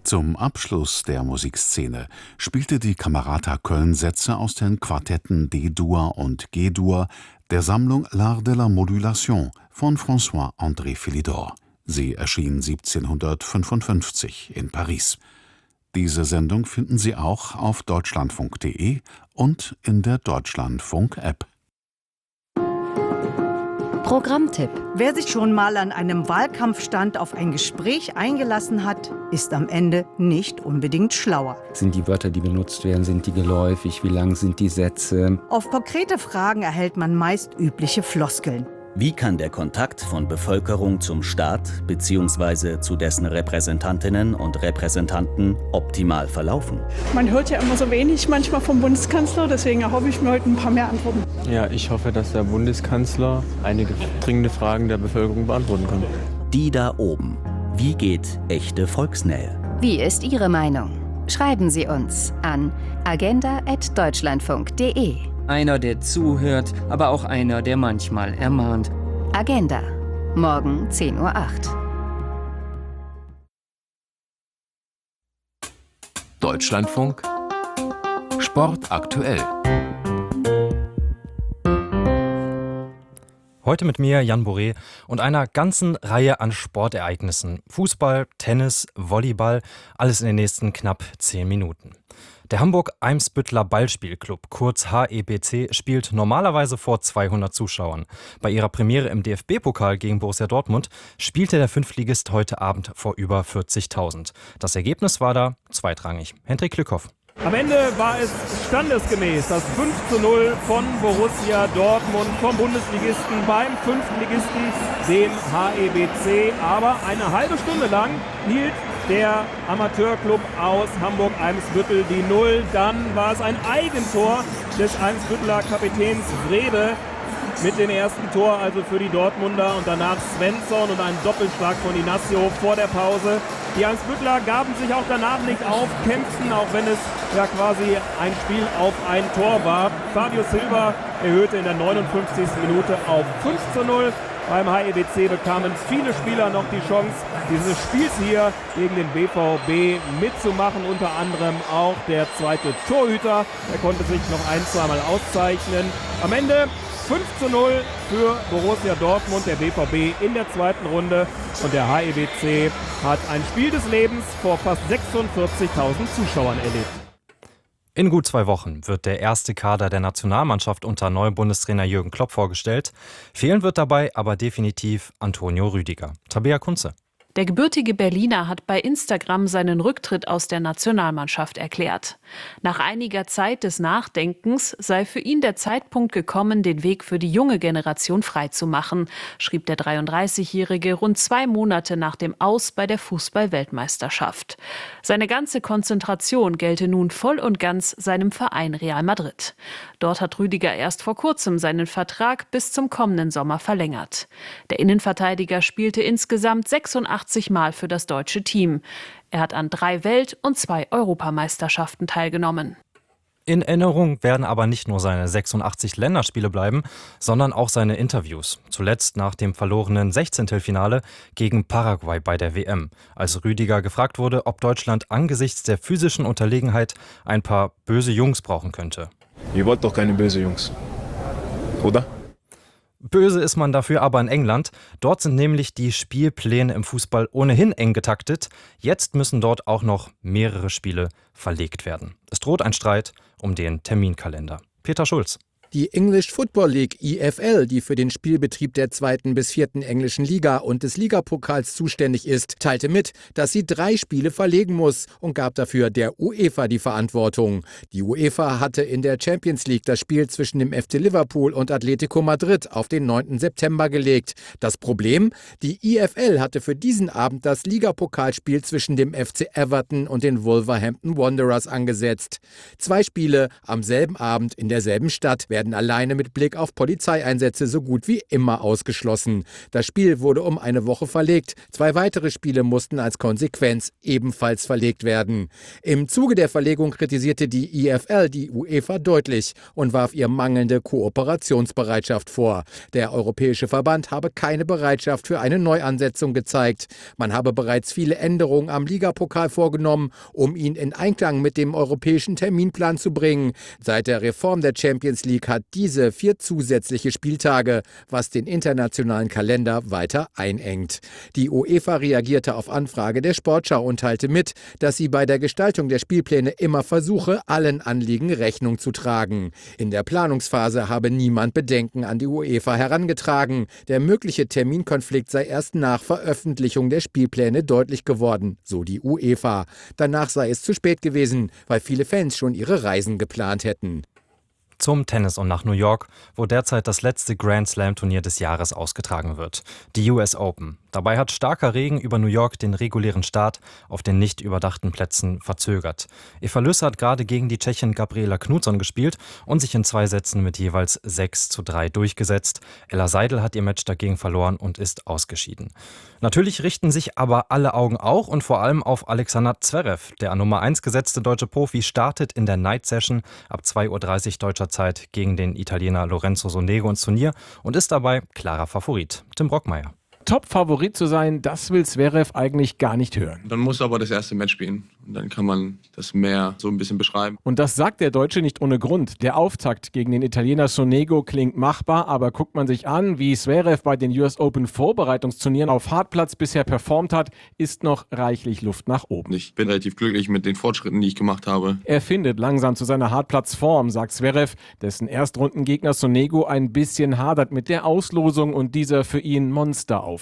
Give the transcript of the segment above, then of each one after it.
Zum Abschluss der Musikszene spielte die Camerata Köln Sätze aus den Quartetten D-Dur und G-Dur der Sammlung L'Art de la Modulation von François-André Philidor. Sie erschien 1755 in Paris. Diese Sendung finden Sie auch auf deutschlandfunk.de und in der Deutschlandfunk-App. Programmtipp: Wer sich schon mal an einem Wahlkampfstand auf ein Gespräch eingelassen hat, ist am Ende nicht unbedingt schlauer. Sind die Wörter, die benutzt werden, sind die geläufig? Wie lang sind die Sätze? Auf konkrete Fragen erhält man meist übliche Floskeln. Wie kann der Kontakt von Bevölkerung zum Staat bzw. zu dessen Repräsentantinnen und Repräsentanten optimal verlaufen? Man hört ja immer so wenig manchmal vom Bundeskanzler, deswegen erhoffe ich mir heute ein paar mehr Antworten. Ja, ich hoffe, dass der Bundeskanzler einige dringende Fragen der Bevölkerung beantworten kann. Die da oben. Wie geht echte Volksnähe? Wie ist Ihre Meinung? Schreiben Sie uns an agenda@deutschlandfunk.de. Einer, der zuhört, aber auch einer, der manchmal ermahnt. Agenda. Morgen 10:08 Uhr. Deutschlandfunk Sport aktuell. Heute mit mir, Jan Boré, und einer ganzen Reihe an Sportereignissen. Fußball, Tennis, Volleyball, alles in den nächsten knapp 10 Minuten. Der Hamburg-Eimsbütteler Ballspielclub, kurz HEBC, spielt normalerweise vor 200 Zuschauern. Bei ihrer Premiere im DFB-Pokal gegen Borussia Dortmund spielte der Fünftligist heute Abend vor über 40.000. Das Ergebnis war da zweitrangig. Hendrik Glückhoff. Am Ende war es standesgemäß das 5:0 von Borussia Dortmund vom Bundesligisten beim Fünftligisten, dem HEBC. Aber eine halbe Stunde lang hielt der Amateurclub aus Hamburg-Eimsbüttel die Null. Dann war es ein Eigentor des Eimsbütteler Kapitäns Wrebe mit dem ersten Tor, also für die Dortmunder, und danach Svensson und ein Doppelschlag von Inacio vor der Pause. Die Eimsbütteler gaben sich auch danach nicht auf, kämpften, auch wenn es ja quasi ein Spiel auf ein Tor war. Fabio Silva erhöhte in der 59. Minute auf 5:0. Beim HEBC bekamen viele Spieler noch die Chance, dieses Spiels hier gegen den BVB mitzumachen. Unter anderem auch der zweite Torhüter. Er konnte sich noch ein-, zweimal auszeichnen. Am Ende 5:0 für Borussia Dortmund, der BVB in der zweiten Runde. Und der HEBC hat ein Spiel des Lebens vor fast 46.000 Zuschauern erlebt. In gut 2 Wochen wird der erste Kader der Nationalmannschaft unter neuem Bundestrainer Jürgen Klopp vorgestellt. Fehlen wird dabei aber definitiv Antonio Rüdiger. Tabea Kunze. Der gebürtige Berliner hat bei Instagram seinen Rücktritt aus der Nationalmannschaft erklärt. Nach einiger Zeit des Nachdenkens sei für ihn der Zeitpunkt gekommen, den Weg für die junge Generation freizumachen, schrieb der 33-Jährige rund 2 Monate nach dem Aus bei der Fußball-Weltmeisterschaft. Seine ganze Konzentration gelte nun voll und ganz seinem Verein Real Madrid. Dort hat Rüdiger erst vor kurzem seinen Vertrag bis zum kommenden Sommer verlängert. Der Innenverteidiger spielte insgesamt 86 Mal für das deutsche Team. Er hat an 3 Welt- und 2 Europameisterschaften teilgenommen. In Erinnerung werden aber nicht nur seine 86 Länderspiele bleiben, sondern auch seine Interviews. Zuletzt nach dem verlorenen 16. gegen Paraguay bei der WM, als Rüdiger gefragt wurde, ob Deutschland angesichts der physischen Unterlegenheit ein paar böse Jungs brauchen könnte. Ihr wollt doch keine böse Jungs, oder? Böse ist man dafür aber in England. Dort sind nämlich die Spielpläne im Fußball ohnehin eng getaktet. Jetzt müssen dort auch noch mehrere Spiele verlegt werden. Es droht ein Streit um den Terminkalender. Peter Schulz. Die English Football League EFL, die für den Spielbetrieb der 2. bis 4. englischen Liga und des Ligapokals zuständig ist, teilte mit, dass sie 3 Spiele verlegen muss und gab dafür der UEFA die Verantwortung. Die UEFA hatte in der Champions League das Spiel zwischen dem FC Liverpool und Atletico Madrid auf den 9. September gelegt. Das Problem? Die EFL hatte für diesen Abend das Ligapokalspiel zwischen dem FC Everton und den Wolverhampton Wanderers angesetzt. 2 Spiele am selben Abend in derselben Stadt werden alleine mit Blick auf Polizeieinsätze so gut wie immer ausgeschlossen. Das Spiel wurde um eine Woche verlegt. 2 weitere Spiele mussten als Konsequenz ebenfalls verlegt werden. Im Zuge der Verlegung kritisierte die IFL die UEFA deutlich und warf ihr mangelnde Kooperationsbereitschaft vor. Der Europäische Verband habe keine Bereitschaft für eine Neuansetzung gezeigt. Man habe bereits viele Änderungen am Ligapokal vorgenommen, um ihn in Einklang mit dem europäischen Terminplan zu bringen. Seit der Reform der Champions League hat diese 4 zusätzliche Spieltage, was den internationalen Kalender weiter einengt. Die UEFA reagierte auf Anfrage der Sportschau und teilte mit, dass sie bei der Gestaltung der Spielpläne immer versuche, allen Anliegen Rechnung zu tragen. In der Planungsphase habe niemand Bedenken an die UEFA herangetragen. Der mögliche Terminkonflikt sei erst nach Veröffentlichung der Spielpläne deutlich geworden, so die UEFA. Danach sei es zu spät gewesen, weil viele Fans schon ihre Reisen geplant hätten. Zum Tennis und nach New York, wo derzeit das letzte Grand-Slam-Turnier des Jahres ausgetragen wird, die US Open. Dabei hat starker Regen über New York den regulären Start auf den nicht überdachten Plätzen verzögert. Eva Lüsse hat gerade gegen die Tschechin Gabriela Knutsson gespielt und sich in 2 Sätzen mit jeweils 6:3 durchgesetzt. Ella Seidel hat ihr Match dagegen verloren und ist ausgeschieden. Natürlich richten sich aber alle Augen auch und vor allem auf Alexander Zverev. Der an Nummer 1 gesetzte deutsche Profi startet in der Night Session ab 2:30 Uhr deutscher Zeit gegen den Italiener Lorenzo Sonego ins Turnier und ist dabei klarer Favorit. Tim Brockmeier. Top-Favorit zu sein, das will Zverev eigentlich gar nicht hören. Dann muss er aber das erste Match spielen. Und dann kann man das mehr so ein bisschen beschreiben. Und das sagt der Deutsche nicht ohne Grund. Der Auftakt gegen den Italiener Sonego klingt machbar, aber guckt man sich an, wie Zverev bei den US Open Vorbereitungsturnieren auf Hartplatz bisher performt hat, ist noch reichlich Luft nach oben. Ich bin relativ glücklich mit den Fortschritten, die ich gemacht habe. Er findet langsam zu seiner Hartplatzform, sagt Zverev, dessen Erstrundengegner Sonego ein bisschen hadert mit der Auslosung und dieser für ihn Monsteraufgabe.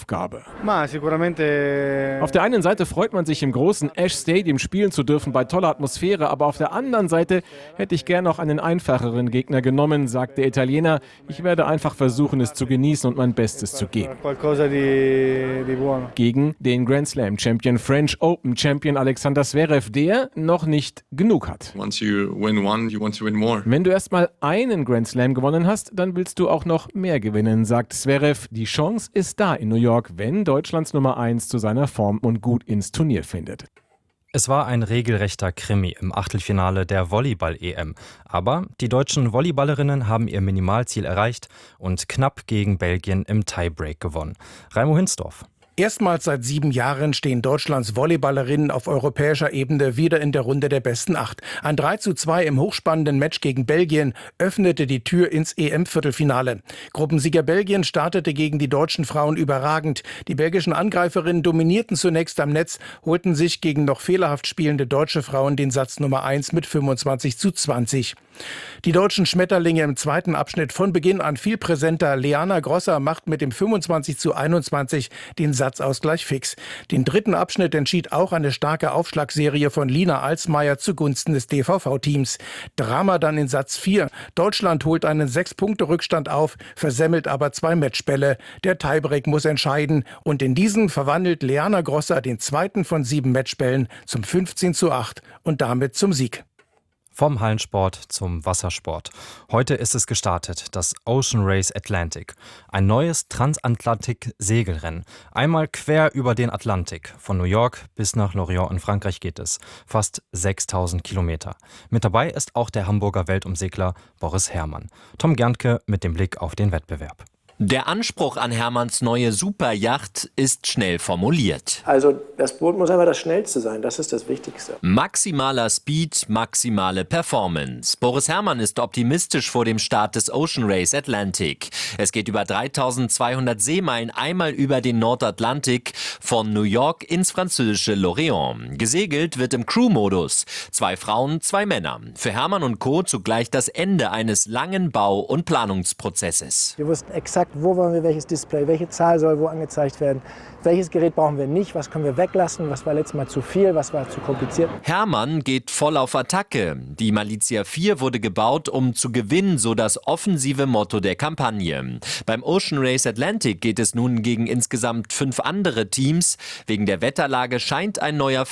Auf der einen Seite freut man sich im großen Ash Stadium spielen zu dürfen bei toller Atmosphäre, aber auf der anderen Seite hätte ich gern noch einen einfacheren Gegner genommen, sagt der Italiener. Ich werde einfach versuchen, es zu genießen und mein Bestes zu geben. Gegen den Grand Slam Champion, French Open Champion Alexander Zverev, der noch nicht genug hat. Once you win one, you want to win more. Wenn du erstmal einen Grand Slam gewonnen hast, dann willst du auch noch mehr gewinnen, sagt Zverev. Die Chance ist da in New York, wenn Deutschlands Nummer 1 zu seiner Form und gut ins Turnier findet. Es war ein regelrechter Krimi im Achtelfinale der Volleyball-EM. Aber die deutschen Volleyballerinnen haben ihr Minimalziel erreicht und knapp gegen Belgien im Tiebreak gewonnen. Raimo Hinsdorf. Erstmals seit 7 Jahren stehen Deutschlands Volleyballerinnen auf europäischer Ebene wieder in der Runde der besten 8. Ein 3:2 im hochspannenden Match gegen Belgien öffnete die Tür ins EM-Viertelfinale. Gruppensieger Belgien startete gegen die deutschen Frauen überragend. Die belgischen Angreiferinnen dominierten zunächst am Netz, holten sich gegen noch fehlerhaft spielende deutsche Frauen den Satz Nummer 1 mit 25:20. Die deutschen Schmetterlinge im zweiten Abschnitt von Beginn an viel präsenter. Leana Grosser macht mit dem 25:21 den Satzausgleich fix. Den dritten Abschnitt entschied auch eine starke Aufschlagserie von Lina Alsmeier zugunsten des DVV-Teams. Drama dann in Satz 4. Deutschland holt einen 6-Punkte-Rückstand auf, versemmelt aber 2 Matchbälle. Der Tiebreak muss entscheiden und in diesen verwandelt Leana Grosser den zweiten von 7 Matchbällen zum 15:8 und damit zum Sieg. Vom Hallensport zum Wassersport. Heute ist es gestartet, das Ocean Race Atlantic. Ein neues Transatlantik-Segelrennen. Einmal quer über den Atlantik. Von New York bis nach Lorient in Frankreich geht es. Fast 6000 Kilometer. Mit dabei ist auch der Hamburger Weltumsegler Boris Herrmann. Tom Gerntke mit dem Blick auf den Wettbewerb. Der Anspruch an Herrmanns neue Superyacht ist schnell formuliert. Also das Boot muss einfach das Schnellste sein, das ist das Wichtigste. Maximaler Speed, maximale Performance. Boris Herrmann ist optimistisch vor dem Start des Ocean Race Atlantic. Es geht über 3200 Seemeilen einmal über den Nordatlantik von New York ins französische Lorient. Gesegelt wird im Crew-Modus. 2 Frauen, 2 Männer. Für Herrmann und Co. zugleich das Ende eines langen Bau- und Planungsprozesses. Wir wussten exakt, wo wollen wir welches Display, welche Zahl soll wo angezeigt werden, welches Gerät brauchen wir nicht, was können wir weglassen, was war letztes Mal zu viel, was war zu kompliziert. Herrmann geht voll auf Attacke. Die Malizia 4 wurde gebaut, um zu gewinnen, so das offensive Motto der Kampagne. Beim Ocean Race Atlantic geht es nun gegen insgesamt 5 andere Teams. Wegen der Wetterlage scheint ein neuer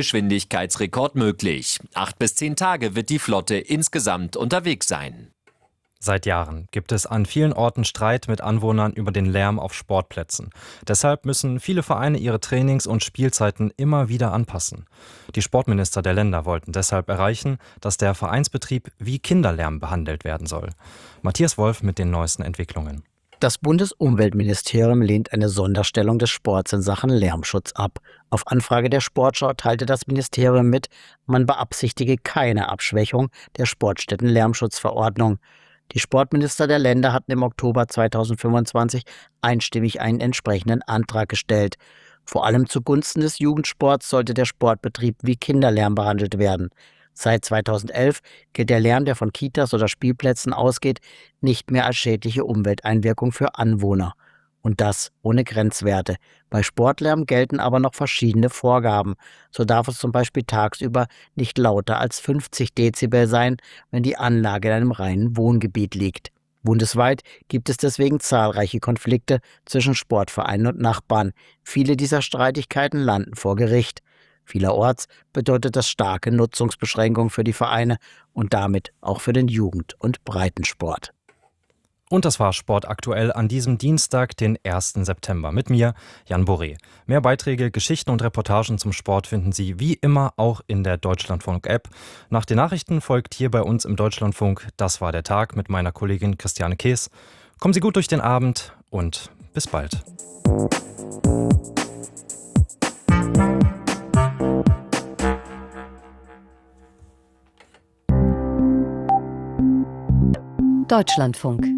24-Stunden-Geschwindigkeitsrekord möglich. 8 bis 10 Tage wird die Flotte insgesamt unterwegs sein. Seit Jahren gibt es an vielen Orten Streit mit Anwohnern über den Lärm auf Sportplätzen. Deshalb müssen viele Vereine ihre Trainings- und Spielzeiten immer wieder anpassen. Die Sportminister der Länder wollten deshalb erreichen, dass der Vereinsbetrieb wie Kinderlärm behandelt werden soll. Matthias Wolf mit den neuesten Entwicklungen. Das Bundesumweltministerium lehnt eine Sonderstellung des Sports in Sachen Lärmschutz ab. Auf Anfrage der Sportschau teilte das Ministerium mit, man beabsichtige keine Abschwächung der Sportstätten-Lärmschutzverordnung. Die Sportminister der Länder hatten im Oktober 2025 einstimmig einen entsprechenden Antrag gestellt. Vor allem zugunsten des Jugendsports sollte der Sportbetrieb wie Kinderlärm behandelt werden. Seit 2011 gilt der Lärm, der von Kitas oder Spielplätzen ausgeht, nicht mehr als schädliche Umwelteinwirkung für Anwohner. Und das ohne Grenzwerte. Bei Sportlärm gelten aber noch verschiedene Vorgaben. So darf es zum Beispiel tagsüber nicht lauter als 50 Dezibel sein, wenn die Anlage in einem reinen Wohngebiet liegt. Bundesweit gibt es deswegen zahlreiche Konflikte zwischen Sportvereinen und Nachbarn. Viele dieser Streitigkeiten landen vor Gericht. Vielerorts bedeutet das starke Nutzungsbeschränkungen für die Vereine und damit auch für den Jugend- und Breitensport. Und das war Sport aktuell an diesem Dienstag, den 1. September. Mit mir, Jan Boré. Mehr Beiträge, Geschichten und Reportagen zum Sport finden Sie wie immer auch in der Deutschlandfunk-App. Nach den Nachrichten folgt hier bei uns im Deutschlandfunk Das war der Tag mit meiner Kollegin Christiane Kees. Kommen Sie gut durch den Abend und bis bald. Deutschlandfunk.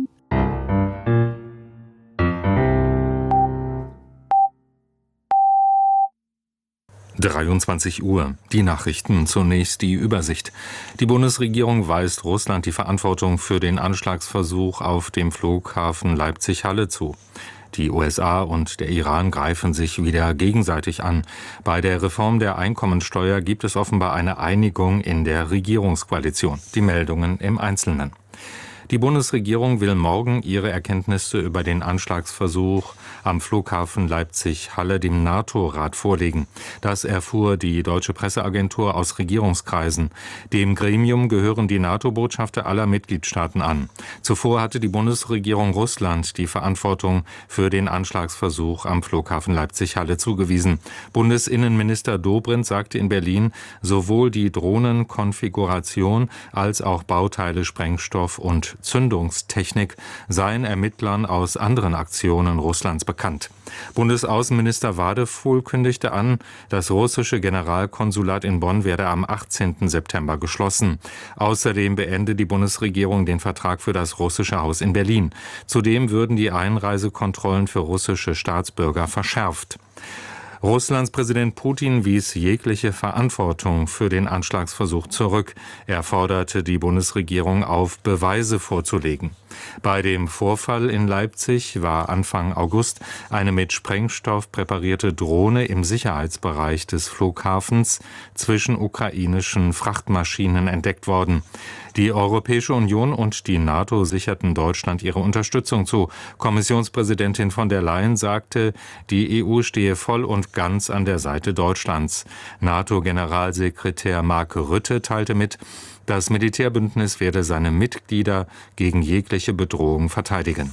Uhr. Die Nachrichten, zunächst die Übersicht. Die Bundesregierung weist Russland die Verantwortung für den Anschlagsversuch auf dem Flughafen Leipzig-Halle zu. Die USA und der Iran greifen sich wieder gegenseitig an. Bei der Reform der Einkommensteuer gibt es offenbar eine Einigung in der Regierungskoalition. Die Meldungen im Einzelnen. Die Bundesregierung will morgen ihre Erkenntnisse über den Anschlagsversuch am Flughafen Leipzig-Halle dem NATO-Rat vorlegen. Das erfuhr die deutsche Presseagentur aus Regierungskreisen. Dem Gremium gehören die NATO-Botschafter aller Mitgliedstaaten an. Zuvor hatte die Bundesregierung Russland die Verantwortung für den Anschlagsversuch am Flughafen Leipzig-Halle zugewiesen. Bundesinnenminister Dobrindt sagte in Berlin, sowohl die Drohnenkonfiguration als auch Bauteile, Sprengstoff und Zündungstechnik seien Ermittlern aus anderen Aktionen Russlands bekannt. Bundesaußenminister Wadefuhl kündigte an, das russische Generalkonsulat in Bonn werde am 18. September geschlossen. Außerdem beende die Bundesregierung den Vertrag für das russische Haus in Berlin. Zudem würden die Einreisekontrollen für russische Staatsbürger verschärft. Russlands Präsident Putin wies jegliche Verantwortung für den Anschlagsversuch zurück. Er forderte die Bundesregierung auf, Beweise vorzulegen. Bei dem Vorfall in Leipzig war Anfang August eine mit Sprengstoff präparierte Drohne im Sicherheitsbereich des Flughafens zwischen ukrainischen Frachtmaschinen entdeckt worden. Die Europäische Union und die NATO sicherten Deutschland ihre Unterstützung zu. Kommissionspräsidentin von der Leyen sagte, die EU stehe voll und ganz an der Seite Deutschlands. NATO-Generalsekretär Mark Rutte teilte mit, das Militärbündnis werde seine Mitglieder gegen jegliche Bedrohung verteidigen.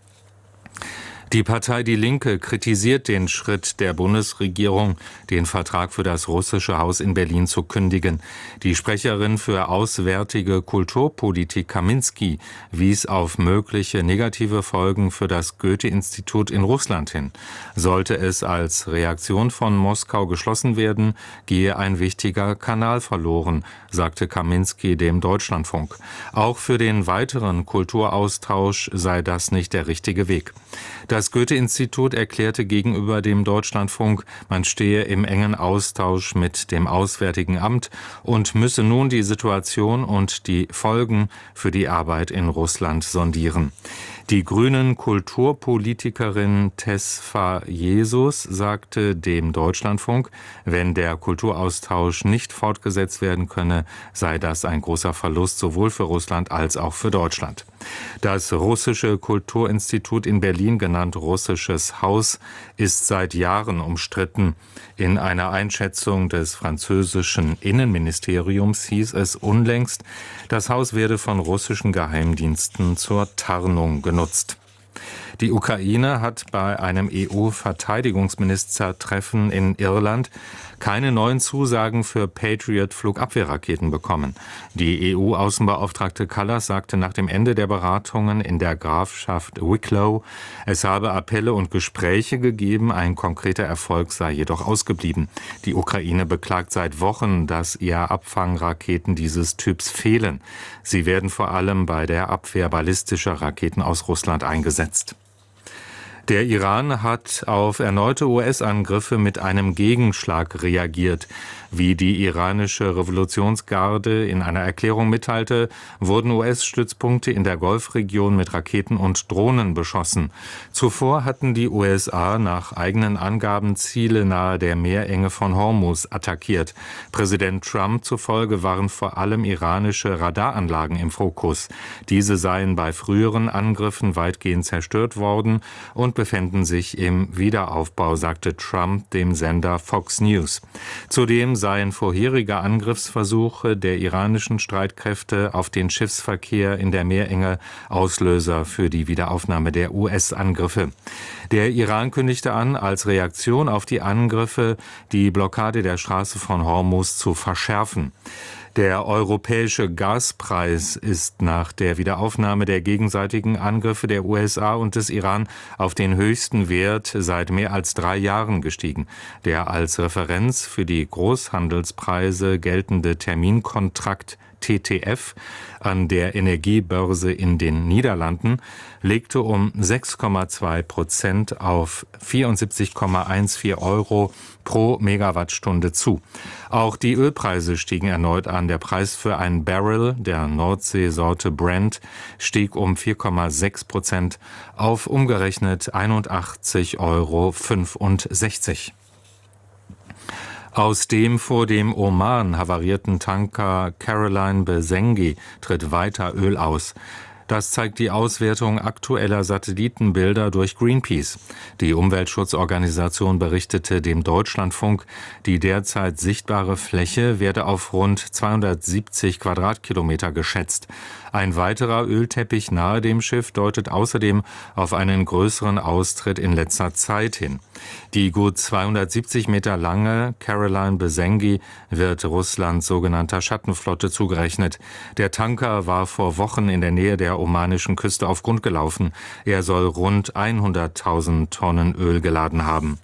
Die Partei Die Linke kritisiert den Schritt der Bundesregierung, den Vertrag für das russische Haus in Berlin zu kündigen. Die Sprecherin für auswärtige Kulturpolitik Kaminski wies auf mögliche negative Folgen für das Goethe-Institut in Russland hin. Sollte es als Reaktion von Moskau geschlossen werden, gehe ein wichtiger Kanal verloren, sagte Kaminski dem Deutschlandfunk. Auch für den weiteren Kulturaustausch sei das nicht der richtige Weg. Das Goethe-Institut erklärte gegenüber dem Deutschlandfunk, man stehe im engen Austausch mit dem Auswärtigen Amt und müsse nun die Situation und die Folgen für die Arbeit in Russland sondieren. Die grünen Kulturpolitikerin Tesfa Jesus sagte dem Deutschlandfunk, wenn der Kulturaustausch nicht fortgesetzt werden könne, sei das ein großer Verlust sowohl für Russland als auch für Deutschland. Das russische Kulturinstitut in Berlin, genannt Russisches Haus, ist seit Jahren umstritten. In einer Einschätzung des französischen Innenministeriums hieß es unlängst, das Haus werde von russischen Geheimdiensten zur Tarnung genutzt. Die Ukraine hat bei einem EU-Verteidigungsministertreffen in Irland keine neuen Zusagen für Patriot-Flugabwehrraketen bekommen. Die EU-Außenbeauftragte Kallas sagte nach dem Ende der Beratungen in der Grafschaft Wicklow, es habe Appelle und Gespräche gegeben, ein konkreter Erfolg sei jedoch ausgeblieben. Die Ukraine beklagt seit Wochen, dass ihr Abfangraketen dieses Typs fehlen. Sie werden vor allem bei der Abwehr ballistischer Raketen aus Russland eingesetzt. Der Iran hat auf erneute US-Angriffe mit einem Gegenschlag reagiert. Wie die iranische Revolutionsgarde in einer Erklärung mitteilte, wurden US-Stützpunkte in der Golfregion mit Raketen und Drohnen beschossen. Zuvor hatten die USA nach eigenen Angaben Ziele nahe der Meerenge von Hormuz attackiert. Präsident Trump zufolge waren vor allem iranische Radaranlagen im Fokus. Diese seien bei früheren Angriffen weitgehend zerstört worden und befänden sich im Wiederaufbau, sagte Trump dem Sender Fox News. Zudem seien vorherige Angriffsversuche der iranischen Streitkräfte auf den Schiffsverkehr in der Meerenge Auslöser für die Wiederaufnahme der US-Angriffe. Der Iran kündigte an, als Reaktion auf die Angriffe die Blockade der Straße von Hormuz zu verschärfen. Der europäische Gaspreis ist nach der Wiederaufnahme der gegenseitigen Angriffe der USA und des Iran auf den höchsten Wert seit mehr als 3 Jahren gestiegen. Der als Referenz für die Großhandelspreise geltende Terminkontrakt TTF an der Energiebörse in den Niederlanden legte um 6,2% auf 74,14 Euro pro Megawattstunde zu. Auch die Ölpreise stiegen erneut an. Der Preis für einen Barrel der Nordseesorte Brent stieg um 4,6% auf umgerechnet 81,65 Euro. Aus dem vor dem Oman havarierten Tanker Caroline Besengi tritt weiter Öl aus. Das zeigt die Auswertung aktueller Satellitenbilder durch Greenpeace. Die Umweltschutzorganisation berichtete dem Deutschlandfunk, die derzeit sichtbare Fläche werde auf rund 270 Quadratkilometer geschätzt. Ein weiterer Ölteppich nahe dem Schiff deutet außerdem auf einen größeren Austritt in letzter Zeit hin. Die gut 270 Meter lange Caroline Besengi wird Russlands sogenannter Schattenflotte zugerechnet. Der Tanker war vor Wochen in der Nähe der omanischen Küste auf Grund gelaufen. Er soll rund 100.000 Tonnen Öl geladen haben.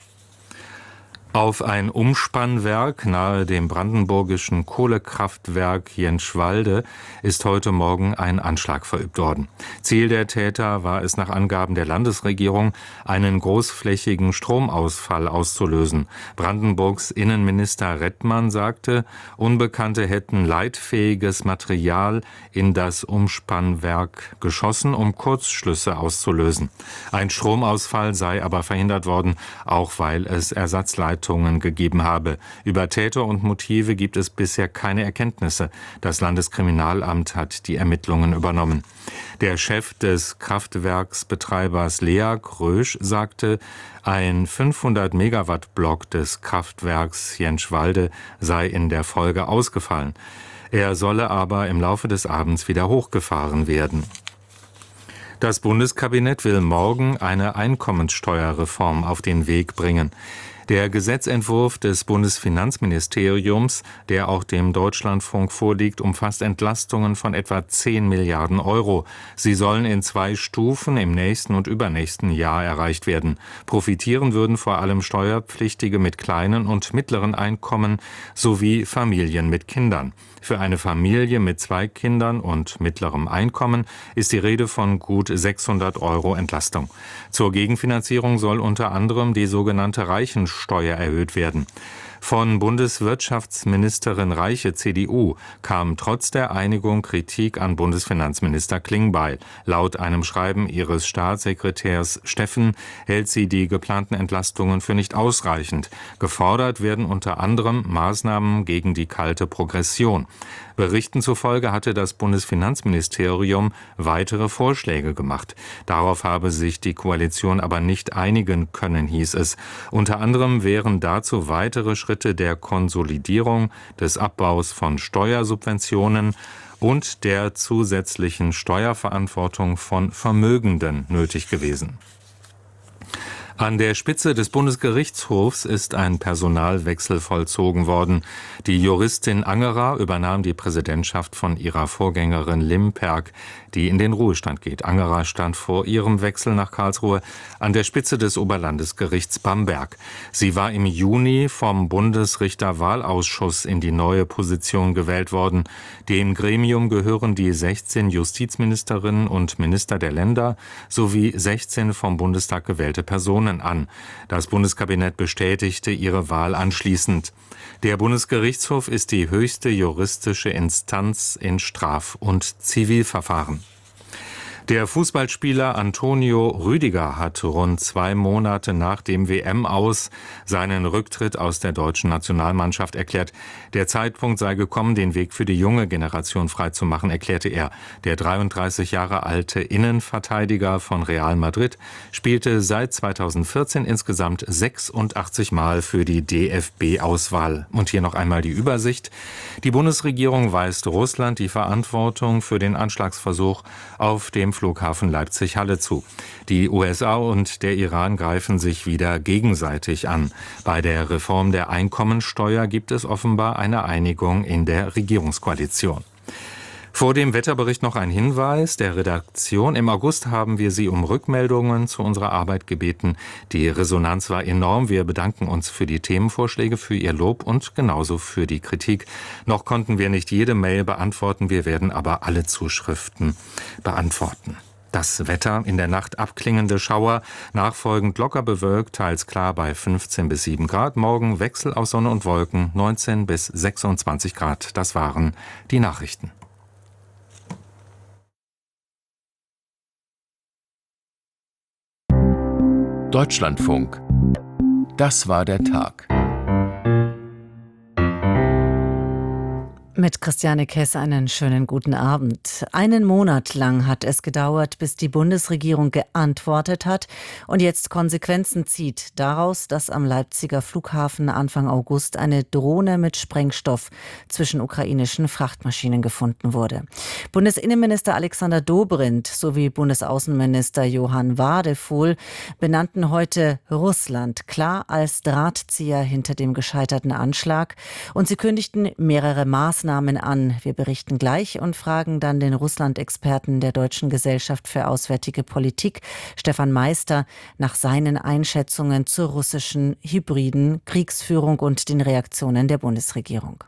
Auf ein Umspannwerk nahe dem brandenburgischen Kohlekraftwerk Jenschwalde ist heute Morgen ein Anschlag verübt worden. Ziel der Täter war es nach Angaben der Landesregierung, einen großflächigen Stromausfall auszulösen. Brandenburgs Innenminister Rettmann sagte, Unbekannte hätten leitfähiges Material in das Umspannwerk geschossen, um Kurzschlüsse auszulösen. Ein Stromausfall sei aber verhindert worden, auch weil es Ersatzleitungen gegeben habe. Über Täter und Motive gibt es bisher keine Erkenntnisse. Das Landeskriminalamt hat die Ermittlungen übernommen. Der Chef des Kraftwerksbetreibers Lea Krösch sagte, ein 500-Megawatt-Block des Kraftwerks Jenschwalde sei in der Folge ausgefallen. Er solle aber im Laufe des Abends wieder hochgefahren werden. Das Bundeskabinett will morgen eine Einkommenssteuerreform auf den Weg bringen. Der Gesetzentwurf des Bundesfinanzministeriums, der auch dem Deutschlandfunk vorliegt, umfasst Entlastungen von etwa 10 Milliarden Euro. Sie sollen in 2 Stufen im nächsten und übernächsten Jahr erreicht werden. Profitieren würden vor allem Steuerpflichtige mit kleinen und mittleren Einkommen sowie Familien mit Kindern. Für eine Familie mit 2 Kindern und mittlerem Einkommen ist die Rede von gut 600 Euro Entlastung. Zur Gegenfinanzierung soll unter anderem die sogenannte Reichensteuer erhöht werden. Von Bundeswirtschaftsministerin Reiche, CDU, kam trotz der Einigung Kritik an Bundesfinanzminister Klingbeil. Laut einem Schreiben ihres Staatssekretärs Steffen hält sie die geplanten Entlastungen für nicht ausreichend. Gefordert werden unter anderem Maßnahmen gegen die kalte Progression. Berichten zufolge hatte das Bundesfinanzministerium weitere Vorschläge gemacht. Darauf habe sich die Koalition aber nicht einigen können, hieß es. Unter anderem wären dazu weitere Schritte der Konsolidierung, des Abbaus von Steuersubventionen und der zusätzlichen Steuerverantwortung von Vermögenden nötig gewesen. An der Spitze des Bundesgerichtshofs ist ein Personalwechsel vollzogen worden. Die Juristin Angerer übernahm die Präsidentschaft von ihrer Vorgängerin Limperk, die in den Ruhestand geht. Angerer stand vor ihrem Wechsel nach Karlsruhe an der Spitze des Oberlandesgerichts Bamberg. Sie war im Juni vom Bundesrichterwahlausschuss in die neue Position gewählt worden. Dem Gremium gehören die 16 Justizministerinnen und Minister der Länder sowie 16 vom Bundestag gewählte Personen an. Das Bundeskabinett bestätigte ihre Wahl anschließend. Der Bundesgerichtshof ist die höchste juristische Instanz in Straf- und Zivilverfahren. Der Fußballspieler Antonio Rüdiger hat rund 2 Monate nach dem WM-Aus seinen Rücktritt aus der deutschen Nationalmannschaft erklärt. Der Zeitpunkt sei gekommen, den Weg für die junge Generation freizumachen, erklärte er. Der 33 Jahre alte Innenverteidiger von Real Madrid spielte seit 2014 insgesamt 86 Mal für die DFB-Auswahl. Und hier noch einmal die Übersicht. Die Bundesregierung weist Russland die Verantwortung für den Anschlagsversuch auf dem Flughafen Leipzig-Halle zu. Die USA und der Iran greifen sich wieder gegenseitig an. Bei der Reform der Einkommensteuer gibt es offenbar eine Einigung in der Regierungskoalition. Vor dem Wetterbericht noch ein Hinweis der Redaktion. Im August haben wir Sie um Rückmeldungen zu unserer Arbeit gebeten. Die Resonanz war enorm. Wir bedanken uns für die Themenvorschläge, für Ihr Lob und genauso für die Kritik. Noch konnten wir nicht jede Mail beantworten. Wir werden aber alle Zuschriften beantworten. Das Wetter: in der Nacht abklingende Schauer, nachfolgend locker bewölkt, teils klar bei 15 bis 7 Grad. Morgen Wechsel aus Sonne und Wolken, 19 bis 26 Grad. Das waren die Nachrichten. Deutschlandfunk. Das war der Tag. Mit Christiane Kess einen schönen guten Abend. 1 Monat lang hat es gedauert, bis die Bundesregierung geantwortet hat und jetzt Konsequenzen zieht daraus, dass am Leipziger Flughafen Anfang August eine Drohne mit Sprengstoff zwischen ukrainischen Frachtmaschinen gefunden wurde. Bundesinnenminister Alexander Dobrindt sowie Bundesaußenminister Johann Wadefuhl benannten heute Russland klar als Drahtzieher hinter dem gescheiterten Anschlag und sie kündigten mehrere Maßnahmen an. Wir berichten gleich und fragen dann den Russland-Experten der Deutschen Gesellschaft für Auswärtige Politik, Stefan Meister, nach seinen Einschätzungen zur russischen hybriden Kriegsführung und den Reaktionen der Bundesregierung.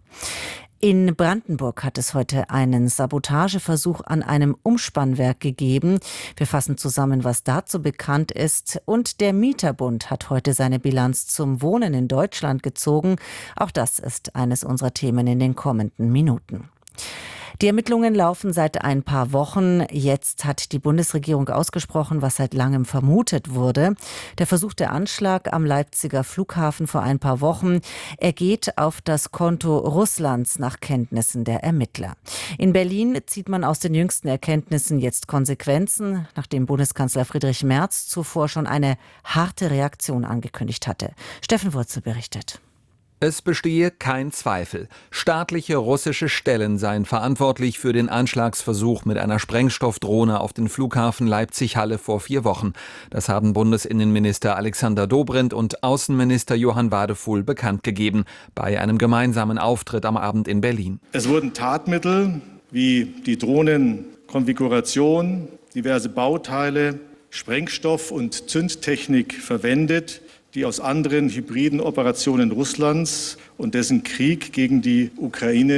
In Brandenburg hat es heute einen Sabotageversuch an einem Umspannwerk gegeben. Wir fassen zusammen, was dazu bekannt ist. Und der Mieterbund hat heute seine Bilanz zum Wohnen in Deutschland gezogen. Auch das ist eines unserer Themen in den kommenden Minuten. Die Ermittlungen laufen seit ein paar Wochen. Jetzt hat die Bundesregierung ausgesprochen, was seit langem vermutet wurde. Der versuchte Anschlag am Leipziger Flughafen vor ein paar Wochen, er geht auf das Konto Russlands nach Kenntnissen der Ermittler. In Berlin zieht man aus den jüngsten Erkenntnissen jetzt Konsequenzen, nachdem Bundeskanzler Friedrich Merz zuvor schon eine harte Reaktion angekündigt hatte. Steffen Wurzel berichtet. Es bestehe kein Zweifel. Staatliche russische Stellen seien verantwortlich für den Anschlagsversuch mit einer Sprengstoffdrohne auf den Flughafen Leipzig-Halle vor 4 Wochen. Das haben Bundesinnenminister Alexander Dobrindt und Außenminister Johann Wadefuhl bekannt gegeben bei einem gemeinsamen Auftritt am Abend in Berlin. Es wurden Tatmittel wie die Drohnenkonfiguration, diverse Bauteile, Sprengstoff und Zündtechnik verwendet, die aus anderen hybriden Operationen Russlands und dessen Krieg gegen die Ukraine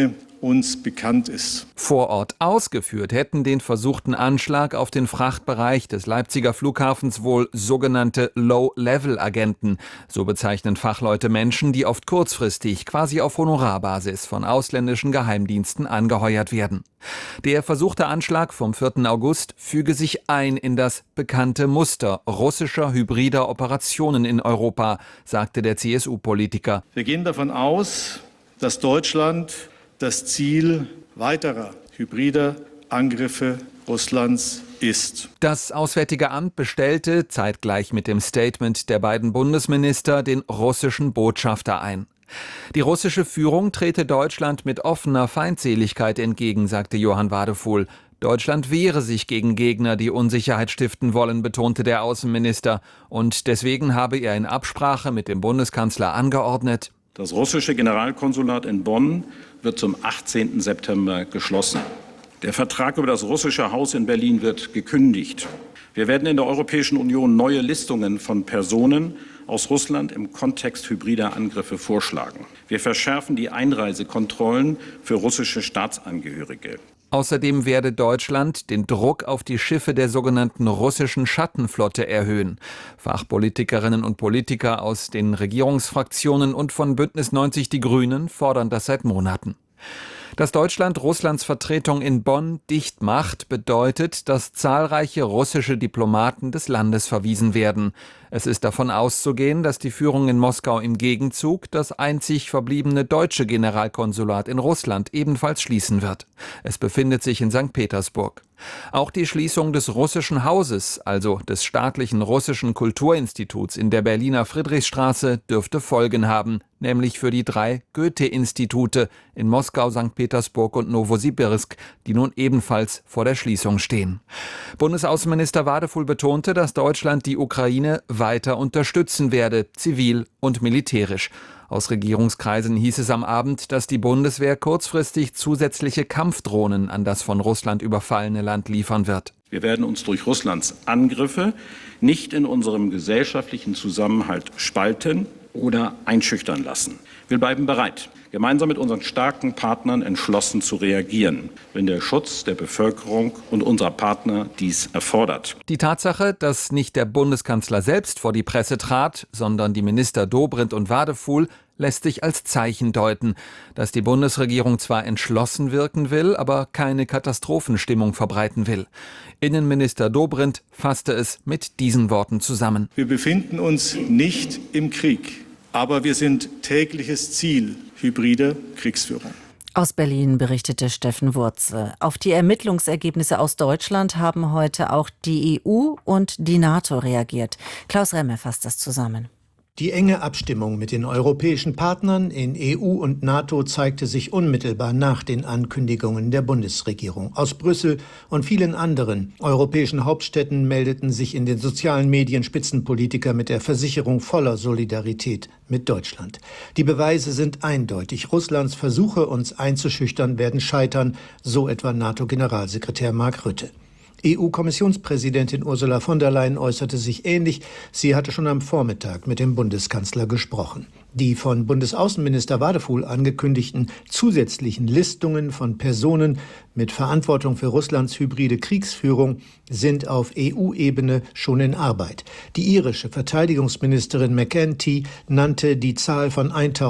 uns bekannt ist. Vor Ort ausgeführt hätten den versuchten Anschlag auf den Frachtbereich des Leipziger Flughafens wohl sogenannte Low-Level-Agenten. So bezeichnen Fachleute Menschen, die oft kurzfristig, quasi auf Honorarbasis von ausländischen Geheimdiensten angeheuert werden. Der versuchte Anschlag vom 4. August füge sich ein in das bekannte Muster russischer hybrider Operationen in Europa, sagte der CSU-Politiker. Wir gehen davon aus, dass Deutschland das Ziel weiterer hybrider Angriffe Russlands ist. Das Auswärtige Amt bestellte, zeitgleich mit dem Statement der beiden Bundesminister, den russischen Botschafter ein. Die russische Führung trete Deutschland mit offener Feindseligkeit entgegen, sagte Johann Wadefuhl. Deutschland wehre sich gegen Gegner, die Unsicherheit stiften wollen, betonte der Außenminister. Und deswegen habe er in Absprache mit dem Bundeskanzler angeordnet: Das russische Generalkonsulat in Bonn wird zum 18. September geschlossen. Der Vertrag über das russische Haus in Berlin wird gekündigt. Wir werden in der Europäischen Union neue Listungen von Personen aus Russland im Kontext hybrider Angriffe vorschlagen. Wir verschärfen die Einreisekontrollen für russische Staatsangehörige. Außerdem werde Deutschland den Druck auf die Schiffe der sogenannten russischen Schattenflotte erhöhen. Fachpolitikerinnen und Politiker aus den Regierungsfraktionen und von Bündnis 90 Die Grünen fordern das seit Monaten. Dass Deutschland Russlands Vertretung in Bonn dicht macht, bedeutet, dass zahlreiche russische Diplomaten des Landes verwiesen werden. Es ist davon auszugehen, dass die Führung in Moskau im Gegenzug das einzig verbliebene deutsche Generalkonsulat in Russland ebenfalls schließen wird. Es befindet sich in St. Petersburg. Auch die Schließung des russischen Hauses, also des staatlichen russischen Kulturinstituts in der Berliner Friedrichstraße, dürfte Folgen haben, nämlich für die 3 Goethe-Institute in Moskau, St. Petersburg und Nowosibirsk, die nun ebenfalls vor der Schließung stehen. Bundesaußenminister Wadefuhl betonte, dass Deutschland die Ukraine weiter unterstützen werde, zivil und militärisch. Aus Regierungskreisen hieß es am Abend, dass die Bundeswehr kurzfristig zusätzliche Kampfdrohnen an das von Russland überfallene Land liefern wird. Wir werden uns durch Russlands Angriffe nicht in unserem gesellschaftlichen Zusammenhalt spalten oder einschüchtern lassen. Wir bleiben bereit, gemeinsam mit unseren starken Partnern entschlossen zu reagieren, wenn der Schutz der Bevölkerung und unserer Partner dies erfordert. Die Tatsache, dass nicht der Bundeskanzler selbst vor die Presse trat, sondern die Minister Dobrindt und Wadefuhl, lässt sich als Zeichen deuten, dass die Bundesregierung zwar entschlossen wirken will, aber keine Katastrophenstimmung verbreiten will. Innenminister Dobrindt fasste es mit diesen Worten zusammen: Wir befinden uns nicht im Krieg, aber wir sind tägliches Ziel hybrider Kriegsführung. Aus Berlin berichtete Steffen Wurze. Auf die Ermittlungsergebnisse aus Deutschland haben heute auch die EU und die NATO reagiert. Klaus Remme fasst das zusammen. Die enge Abstimmung mit den europäischen Partnern in EU und NATO zeigte sich unmittelbar nach den Ankündigungen der Bundesregierung. Aus Brüssel und vielen anderen europäischen Hauptstädten meldeten sich in den sozialen Medien Spitzenpolitiker mit der Versicherung voller Solidarität mit Deutschland. Die Beweise sind eindeutig. Russlands Versuche, uns einzuschüchtern, werden scheitern, so etwa NATO-Generalsekretär Mark Rutte. EU-Kommissionspräsidentin Ursula von der Leyen äußerte sich ähnlich. Sie hatte schon am Vormittag mit dem Bundeskanzler gesprochen. Die von Bundesaußenminister Wadefuhl angekündigten zusätzlichen Listungen von Personen mit Verantwortung für Russlands hybride Kriegsführung sind auf EU-Ebene schon in Arbeit. Die irische Verteidigungsministerin McEntee nannte die Zahl von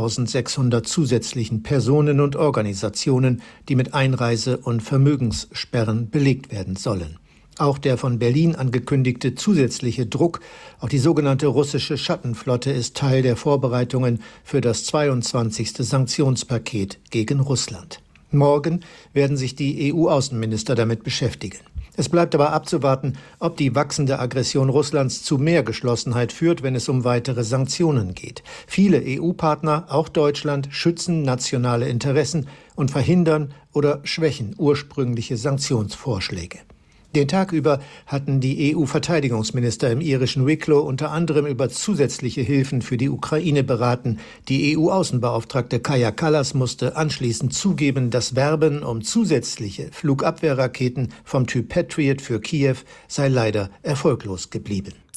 1.600 zusätzlichen Personen und Organisationen, die mit Einreise- und Vermögenssperren belegt werden sollen. Auch der von Berlin angekündigte zusätzliche Druck auf die sogenannte russische Schattenflotte ist Teil der Vorbereitungen für das 22. Sanktionspaket gegen Russland. Morgen werden sich die EU-Außenminister damit beschäftigen. Es bleibt aber abzuwarten, ob die wachsende Aggression Russlands zu mehr Geschlossenheit führt, wenn es um weitere Sanktionen geht. Viele EU-Partner, auch Deutschland, schützen nationale Interessen und verhindern oder schwächen ursprüngliche Sanktionsvorschläge. Den Tag über hatten die EU-Verteidigungsminister im irischen Wicklow unter anderem über zusätzliche Hilfen für die Ukraine beraten. Die EU-Außenbeauftragte Kaja Kallas musste anschließend zugeben, das Werben um zusätzliche Flugabwehrraketen vom Typ Patriot für Kiew sei leider erfolglos geblieben.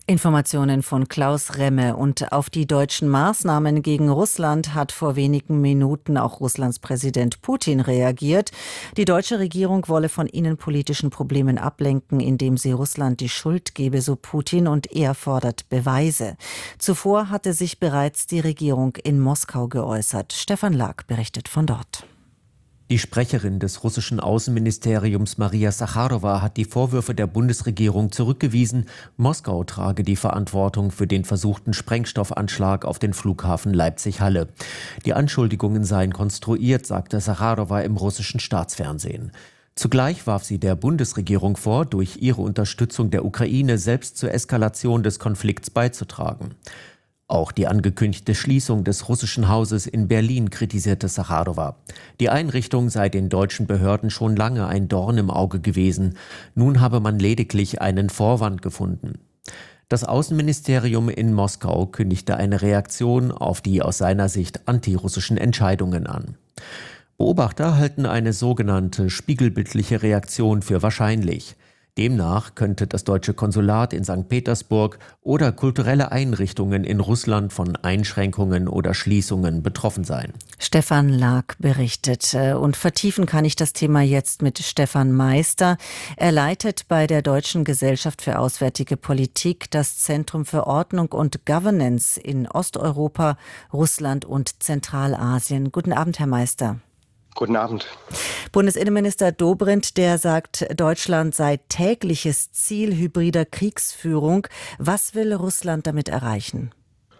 Informationen von Klaus Remme. Und auf die deutschen Maßnahmen gegen Russland hat vor wenigen Minuten auch Russlands Präsident Putin reagiert. Die deutsche Regierung wolle von innenpolitischen Problemen ablenken, indem sie Russland die Schuld gebe, so Putin, und er fordert Beweise. Zuvor hatte sich bereits die Regierung in Moskau geäußert. Stefan Lag berichtet von dort. Die Sprecherin des russischen Außenministeriums Maria Sacharowa hat die Vorwürfe der Bundesregierung zurückgewiesen, Moskau trage die Verantwortung für den versuchten Sprengstoffanschlag auf den Flughafen Leipzig-Halle. Die Anschuldigungen seien konstruiert, sagte Sacharowa im russischen Staatsfernsehen. Zugleich warf sie der Bundesregierung vor, durch ihre Unterstützung der Ukraine selbst zur Eskalation des Konflikts beizutragen. Auch die angekündigte Schließung des russischen Hauses in Berlin kritisierte Sacharowa. Die Einrichtung sei den deutschen Behörden schon lange ein Dorn im Auge gewesen. Nun habe man lediglich einen Vorwand gefunden. Das Außenministerium in Moskau kündigte eine Reaktion auf die aus seiner Sicht antirussischen Entscheidungen an. Beobachter halten eine sogenannte spiegelbildliche Reaktion für wahrscheinlich. Demnach könnte das deutsche Konsulat in St. Petersburg oder kulturelle Einrichtungen in Russland von Einschränkungen oder Schließungen betroffen sein. Stefan Lag berichtet. Und vertiefen kann ich das Thema jetzt mit Stefan Meister. Er leitet bei der Deutschen Gesellschaft für Auswärtige Politik das Zentrum für Ordnung und Governance in Osteuropa, Russland und Zentralasien. Guten Abend, Herr Meister. Guten Abend. Bundesinnenminister Dobrindt, der sagt, Deutschland sei tägliches Ziel hybrider Kriegsführung. Was will Russland damit erreichen?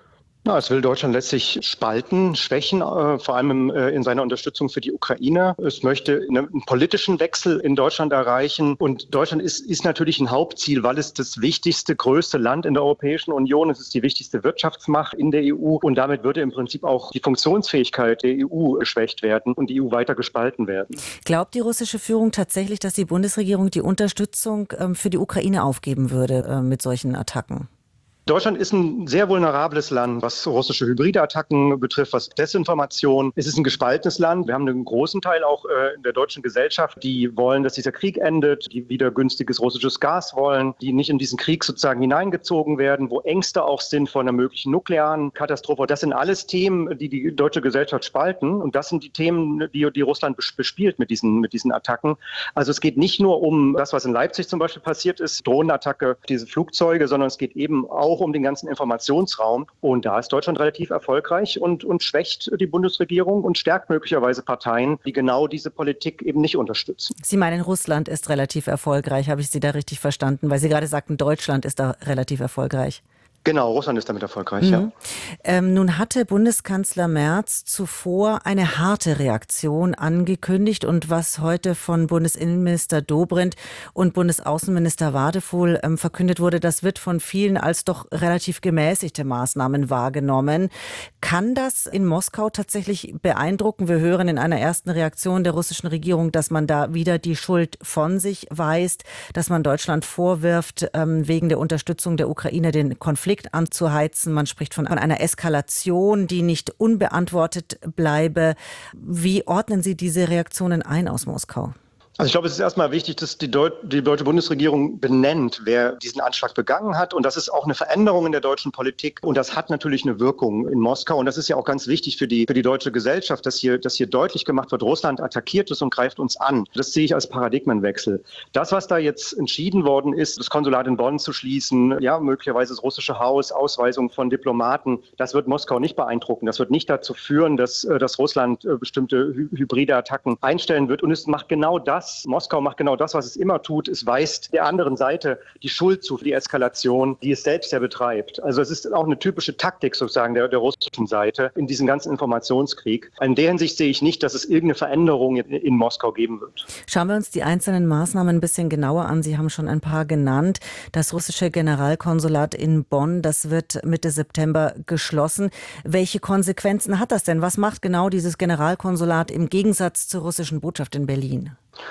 Es will Deutschland letztlich spalten, schwächen, vor allem in seiner Unterstützung für die Ukraine. Es möchte einen politischen Wechsel in Deutschland erreichen. Und Deutschland ist natürlich ein Hauptziel, weil es das wichtigste, größte Land in der Europäischen Union ist. Es ist die wichtigste Wirtschaftsmacht in der EU. Und damit würde im Prinzip auch die Funktionsfähigkeit der EU geschwächt werden und die EU weiter gespalten werden. Glaubt die russische Führung tatsächlich, dass die Bundesregierung die Unterstützung für die Ukraine aufgeben würde mit solchen Attacken? Deutschland ist ein sehr vulnerables Land, was russische hybride Attacken betrifft, was Desinformation. Es ist ein gespaltenes Land. Wir haben einen großen Teil auch in der deutschen Gesellschaft, die wollen, dass dieser Krieg endet, die wieder günstiges russisches Gas wollen, die nicht in diesen Krieg sozusagen hineingezogen werden, wo Ängste auch sind vor einer möglichen nuklearen Katastrophe. Das sind alles Themen, die die deutsche Gesellschaft spalten. Und das sind die Themen, die Russland bespielt mit diesen Attacken. Also es geht nicht nur um das, was in Leipzig zum Beispiel passiert ist, Drohnenattacke, diese Flugzeuge, sondern es geht eben auch um den ganzen Informationsraum. Und da ist Deutschland relativ erfolgreich und schwächt die Bundesregierung und stärkt möglicherweise Parteien, die genau diese Politik eben nicht unterstützen. Sie meinen, Russland ist relativ erfolgreich. Habe ich Sie da richtig verstanden? Weil Sie gerade sagten, Deutschland ist da relativ erfolgreich. Genau, Russland ist damit erfolgreich, ja. Nun hatte Bundeskanzler Merz zuvor eine harte Reaktion angekündigt und was heute von Bundesinnenminister Dobrindt und Bundesaußenminister Wadefuhl verkündet wurde, das wird von vielen als doch relativ gemäßigte Maßnahmen wahrgenommen. Kann das in Moskau tatsächlich beeindrucken? Wir hören in einer ersten Reaktion der russischen Regierung, dass man da wieder die Schuld von sich weist, dass man Deutschland vorwirft, wegen der Unterstützung der Ukraine den Konflikt anzuheizen. Man spricht von einer Eskalation, die nicht unbeantwortet bleibe. Wie ordnen Sie diese Reaktionen ein aus Moskau? Also ich glaube, es ist erstmal wichtig, dass die deutsche Bundesregierung benennt, wer diesen Anschlag begangen hat. Und das ist auch eine Veränderung in der deutschen Politik. Und das hat natürlich eine Wirkung in Moskau. Und das ist ja auch ganz wichtig für die deutsche Gesellschaft, dass hier deutlich gemacht wird, Russland attackiert es und greift uns an. Das sehe ich als Paradigmenwechsel. Das, was da jetzt entschieden worden ist, das Konsulat in Bonn zu schließen, ja, möglicherweise das russische Haus, Ausweisung von Diplomaten, das wird Moskau nicht beeindrucken. Das wird nicht dazu führen, dass Russland bestimmte hybride Attacken einstellen wird. Und es macht genau das. Moskau macht genau das, was es immer tut. Es weist der anderen Seite die Schuld zu für die Eskalation, die es selbst ja betreibt. Also es ist auch eine typische Taktik sozusagen der russischen Seite in diesem ganzen Informationskrieg. In der Hinsicht sehe ich nicht, dass es irgendeine Veränderung in Moskau geben wird. Schauen wir uns die einzelnen Maßnahmen ein bisschen genauer an. Sie haben schon ein paar genannt. Das russische Generalkonsulat in Bonn, das wird Mitte September geschlossen. Welche Konsequenzen hat das denn? Was macht genau dieses Generalkonsulat im Gegensatz zur russischen Botschaft in Berlin?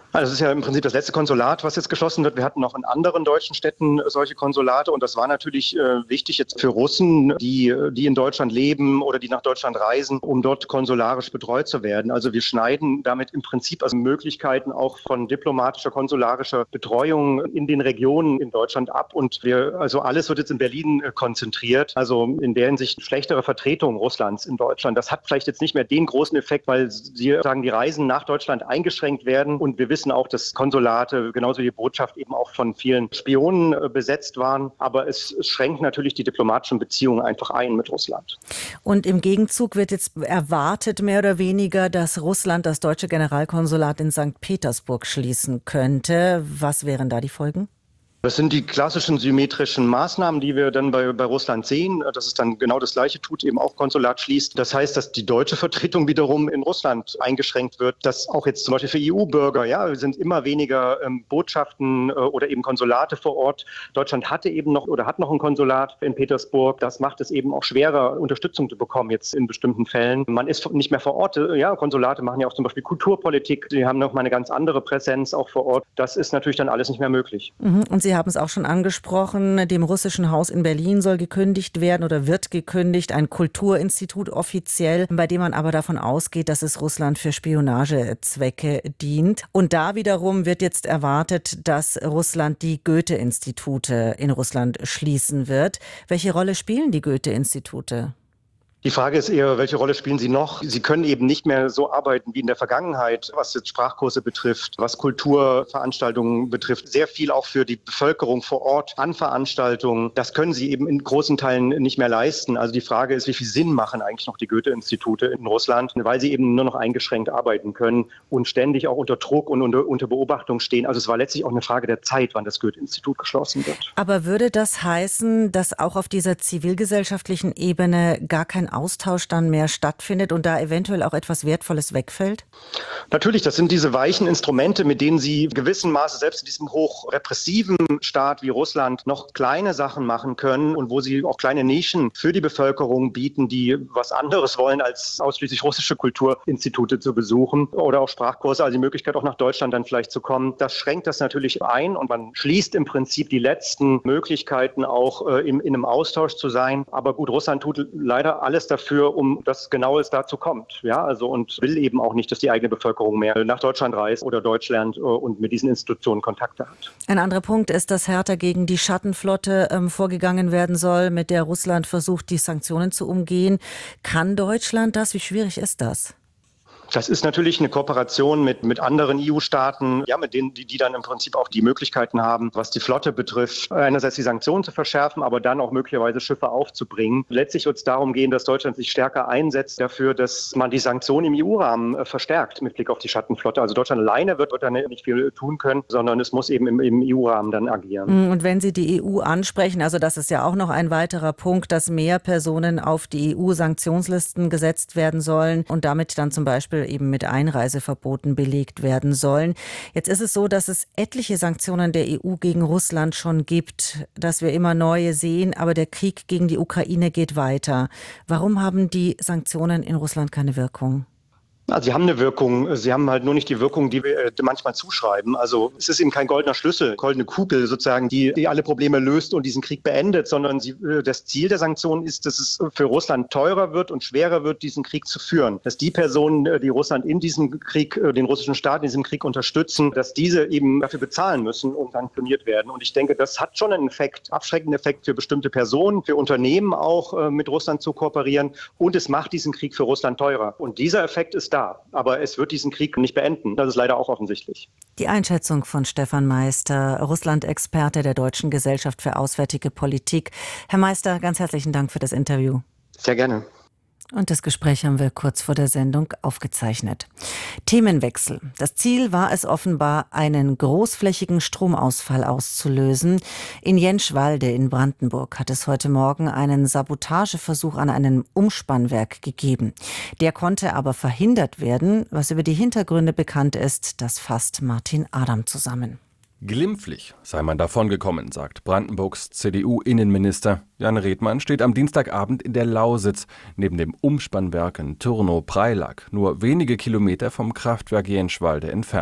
Also es ist ja im Prinzip das letzte Konsulat, was jetzt geschlossen wird. Wir hatten noch in anderen deutschen Städten solche Konsulate und das war natürlich wichtig jetzt für Russen, die in Deutschland leben oder die nach Deutschland reisen, um dort konsularisch betreut zu werden. Also wir schneiden damit im Prinzip also Möglichkeiten auch von diplomatischer, konsularischer Betreuung in den Regionen in Deutschland ab und also alles wird jetzt in Berlin konzentriert. Also in der Hinsicht schlechtere Vertretung Russlands in Deutschland. Das hat vielleicht jetzt nicht mehr den großen Effekt, weil die Reisen nach Deutschland eingeschränkt werden und wir wissen auch, dass Konsulate, genauso wie die Botschaft eben auch von vielen Spionen besetzt waren. Aber es schränkt natürlich die diplomatischen Beziehungen einfach ein mit Russland. Und im Gegenzug wird jetzt erwartet, mehr oder weniger, dass Russland das deutsche Generalkonsulat in St. Petersburg schließen könnte. Was wären da die Folgen? Das sind die klassischen symmetrischen Maßnahmen, die wir dann bei Russland sehen, dass es dann genau das Gleiche tut, eben auch Konsulat schließt. Das heißt, dass die deutsche Vertretung wiederum in Russland eingeschränkt wird, dass auch jetzt zum Beispiel für EU-Bürger, sind immer weniger Botschaften oder eben Konsulate vor Ort. Deutschland hat noch ein Konsulat in Petersburg. Das macht es eben auch schwerer, Unterstützung zu bekommen jetzt in bestimmten Fällen. Man ist nicht mehr vor Ort. Konsulate machen ja auch zum Beispiel Kulturpolitik. Die haben noch mal eine ganz andere Präsenz auch vor Ort. Das ist natürlich dann alles nicht mehr möglich. Und Sie haben es auch schon angesprochen, dem russischen Haus in Berlin soll gekündigt werden oder wird gekündigt, ein Kulturinstitut offiziell, bei dem man aber davon ausgeht, dass es Russland für Spionagezwecke dient. Und da wiederum wird jetzt erwartet, dass Russland die Goethe-Institute in Russland schließen wird. Welche Rolle spielen die Goethe-Institute? Die Frage ist eher, welche Rolle spielen sie noch? Sie können eben nicht mehr so arbeiten wie in der Vergangenheit, was jetzt Sprachkurse betrifft, was Kulturveranstaltungen betrifft. Sehr viel auch für die Bevölkerung vor Ort an Veranstaltungen. Das können sie eben in großen Teilen nicht mehr leisten. Also die Frage ist, wie viel Sinn machen eigentlich noch die Goethe-Institute in Russland, weil sie eben nur noch eingeschränkt arbeiten können und ständig auch unter Druck und unter Beobachtung stehen. Also es war letztlich auch eine Frage der Zeit, wann das Goethe-Institut geschlossen wird. Aber würde das heißen, dass auch auf dieser zivilgesellschaftlichen Ebene gar kein Austausch dann mehr stattfindet und da eventuell auch etwas Wertvolles wegfällt? Natürlich, das sind diese weichen Instrumente, mit denen sie gewissen Maße selbst in diesem hochrepressiven Staat wie Russland noch kleine Sachen machen können und wo sie auch kleine Nischen für die Bevölkerung bieten, die was anderes wollen, als ausschließlich russische Kulturinstitute zu besuchen oder auch Sprachkurse, also die Möglichkeit auch nach Deutschland dann vielleicht zu kommen. Das schränkt das natürlich ein und man schließt im Prinzip die letzten Möglichkeiten auch in einem Austausch zu sein. Aber gut, Russland tut leider alles dafür, um dass genau es dazu kommt. Und will eben auch nicht, dass die eigene Bevölkerung mehr nach Deutschland reist oder Deutsch lernt und mit diesen Institutionen Kontakte hat. Ein anderer Punkt ist, dass härter gegen die Schattenflotte vorgegangen werden soll, mit der Russland versucht, die Sanktionen zu umgehen. Kann Deutschland das? Wie schwierig ist das? Das ist natürlich eine Kooperation mit anderen EU-Staaten, mit denen, die dann im Prinzip auch die Möglichkeiten haben, was die Flotte betrifft, einerseits die Sanktionen zu verschärfen, aber dann auch möglicherweise Schiffe aufzubringen. Letztlich wird es darum gehen, dass Deutschland sich stärker einsetzt dafür, dass man die Sanktionen im EU-Rahmen verstärkt mit Blick auf die Schattenflotte. Also Deutschland alleine wird da nicht viel tun können, sondern es muss eben im EU-Rahmen dann agieren. Und wenn Sie die EU ansprechen, also das ist ja auch noch ein weiterer Punkt, dass mehr Personen auf die EU-Sanktionslisten gesetzt werden sollen und damit dann zum Beispiel eben mit Einreiseverboten belegt werden sollen. Jetzt ist es so, dass es etliche Sanktionen der EU gegen Russland schon gibt, dass wir immer neue sehen, aber der Krieg gegen die Ukraine geht weiter. Warum haben die Sanktionen in Russland keine Wirkung? Also sie haben eine Wirkung, sie haben halt nur nicht die Wirkung, die wir manchmal zuschreiben. Also es ist eben kein goldener Schlüssel, goldene Kugel sozusagen, die alle Probleme löst und diesen Krieg beendet, sondern das Ziel der Sanktionen ist, dass es für Russland teurer wird und schwerer wird, diesen Krieg zu führen. Dass die Personen, die Russland in diesem Krieg, den russischen Staat in diesem Krieg unterstützen, dass diese eben dafür bezahlen müssen und sanktioniert werden. Und ich denke, das hat schon einen abschreckenden Effekt für bestimmte Personen, für Unternehmen auch mit Russland zu kooperieren. Und es macht diesen Krieg für Russland teurer. Und dieser Effekt ist da. Aber es wird diesen Krieg nicht beenden. Das ist leider auch offensichtlich. Die Einschätzung von Stefan Meister, Russland-Experte der Deutschen Gesellschaft für Auswärtige Politik. Herr Meister, ganz herzlichen Dank für das Interview. Sehr gerne. Und das Gespräch haben wir kurz vor der Sendung aufgezeichnet. Themenwechsel. Das Ziel war es offenbar, einen großflächigen Stromausfall auszulösen. In Jentschwalde in Brandenburg hat es heute Morgen einen Sabotageversuch an einem Umspannwerk gegeben. Der konnte aber verhindert werden. Was über die Hintergründe bekannt ist, das fasst Martin Adam zusammen. Glimpflich sei man davongekommen, sagt Brandenburgs CDU-Innenminister. Jan Redmann steht am Dienstagabend in der Lausitz, neben dem Umspannwerk in Turnow-Preilack, nur wenige Kilometer vom Kraftwerk Jentschwalde entfernt.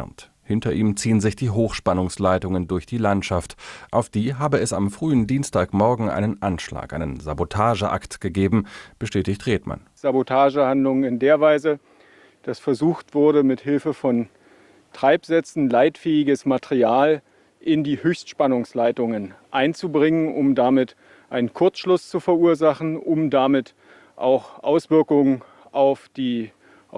Hinter ihm ziehen sich die Hochspannungsleitungen durch die Landschaft. Auf die habe es am frühen Dienstagmorgen einen Anschlag, einen Sabotageakt gegeben, bestätigt Redmann. Sabotagehandlungen in der Weise, dass versucht wurde, mit Hilfe von Treibsätzen leitfähiges Material in die Höchstspannungsleitungen einzubringen, um damit einen Kurzschluss zu verursachen, um damit auch Auswirkungen auf die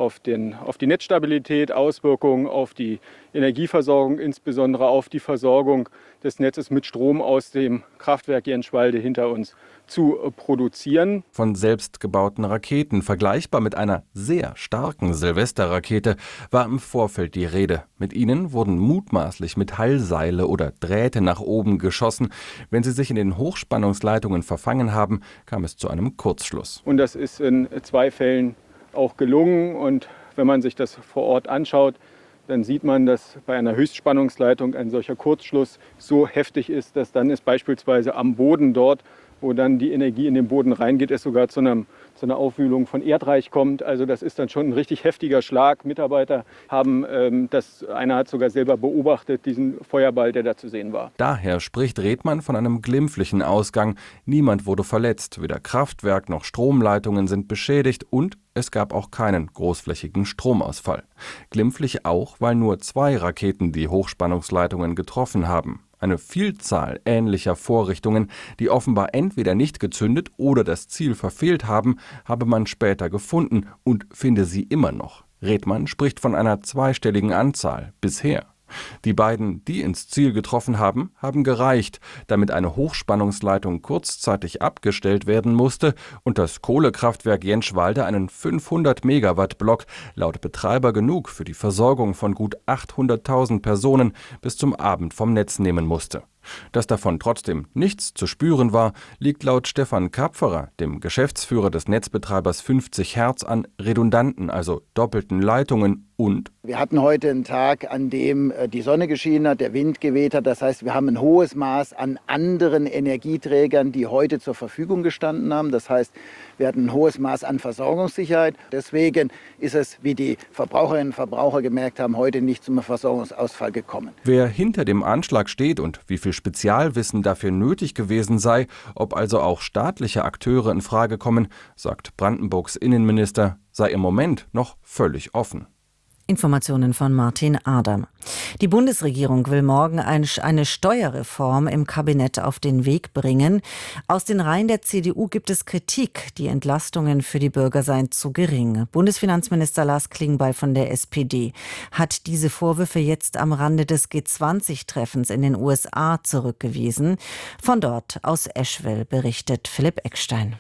Netzstabilität, Auswirkungen auf die Energieversorgung, insbesondere auf die Versorgung des Netzes mit Strom aus dem Kraftwerk Jenschwalde hinter uns zu produzieren. Von selbstgebauten Raketen, vergleichbar mit einer sehr starken Silvesterrakete, war im Vorfeld die Rede. Mit ihnen wurden mutmaßlich Metallseile oder Drähte nach oben geschossen. Wenn sie sich in den Hochspannungsleitungen verfangen haben, kam es zu einem Kurzschluss. Und das ist in 2 Fällen auch gelungen. Und wenn man sich das vor Ort anschaut, dann sieht man, dass bei einer Höchstspannungsleitung ein solcher Kurzschluss so heftig ist, dass dann es beispielsweise am Boden dort, wo dann die Energie in den Boden reingeht, es sogar zu einer Aufwühlung von Erdreich kommt. Also das ist dann schon ein richtig heftiger Schlag. Mitarbeiter haben einer hat sogar selber beobachtet, diesen Feuerball, der da zu sehen war. Daher spricht Redmann von einem glimpflichen Ausgang. Niemand wurde verletzt, weder Kraftwerk noch Stromleitungen sind beschädigt und es gab auch keinen großflächigen Stromausfall. Glimpflich auch, weil nur 2 Raketen die Hochspannungsleitungen getroffen haben. Eine Vielzahl ähnlicher Vorrichtungen, die offenbar entweder nicht gezündet oder das Ziel verfehlt haben, habe man später gefunden und finde sie immer noch. Redmann spricht von einer 2-stelligen Anzahl bisher. Die beiden, die ins Ziel getroffen haben, haben gereicht, damit eine Hochspannungsleitung kurzzeitig abgestellt werden musste und das Kohlekraftwerk Jenschwalde einen 500-Megawatt-Block, laut Betreiber genug für die Versorgung von gut 800.000 Personen, bis zum Abend vom Netz nehmen musste. Dass davon trotzdem nichts zu spüren war, liegt laut Stefan Kapferer, dem Geschäftsführer des Netzbetreibers 50 Hertz, an redundanten, also doppelten Leitungen und wir hatten heute einen Tag, an dem die Sonne geschienen hat, der Wind geweht hat. Das heißt, wir haben ein hohes Maß an anderen Energieträgern, die heute zur Verfügung gestanden haben. Das heißt, wir hatten ein hohes Maß an Versorgungssicherheit. Deswegen ist es, wie die Verbraucherinnen und Verbraucher gemerkt haben, heute nicht zum Versorgungsausfall gekommen. Wer hinter dem Anschlag steht und wie viel Spezialwissen dafür nötig gewesen sei, ob also auch staatliche Akteure in Frage kommen, sagt Brandenburgs Innenminister, sei im Moment noch völlig offen. Informationen von Martin Adam. Die Bundesregierung will morgen eine Steuerreform im Kabinett auf den Weg bringen. Aus den Reihen der CDU gibt es Kritik, die Entlastungen für die Bürger seien zu gering. Bundesfinanzminister Lars Klingbeil von der SPD hat diese Vorwürfe jetzt am Rande des G20-Treffens in den USA zurückgewiesen. Von dort aus Eschwell berichtet Philipp Eckstein.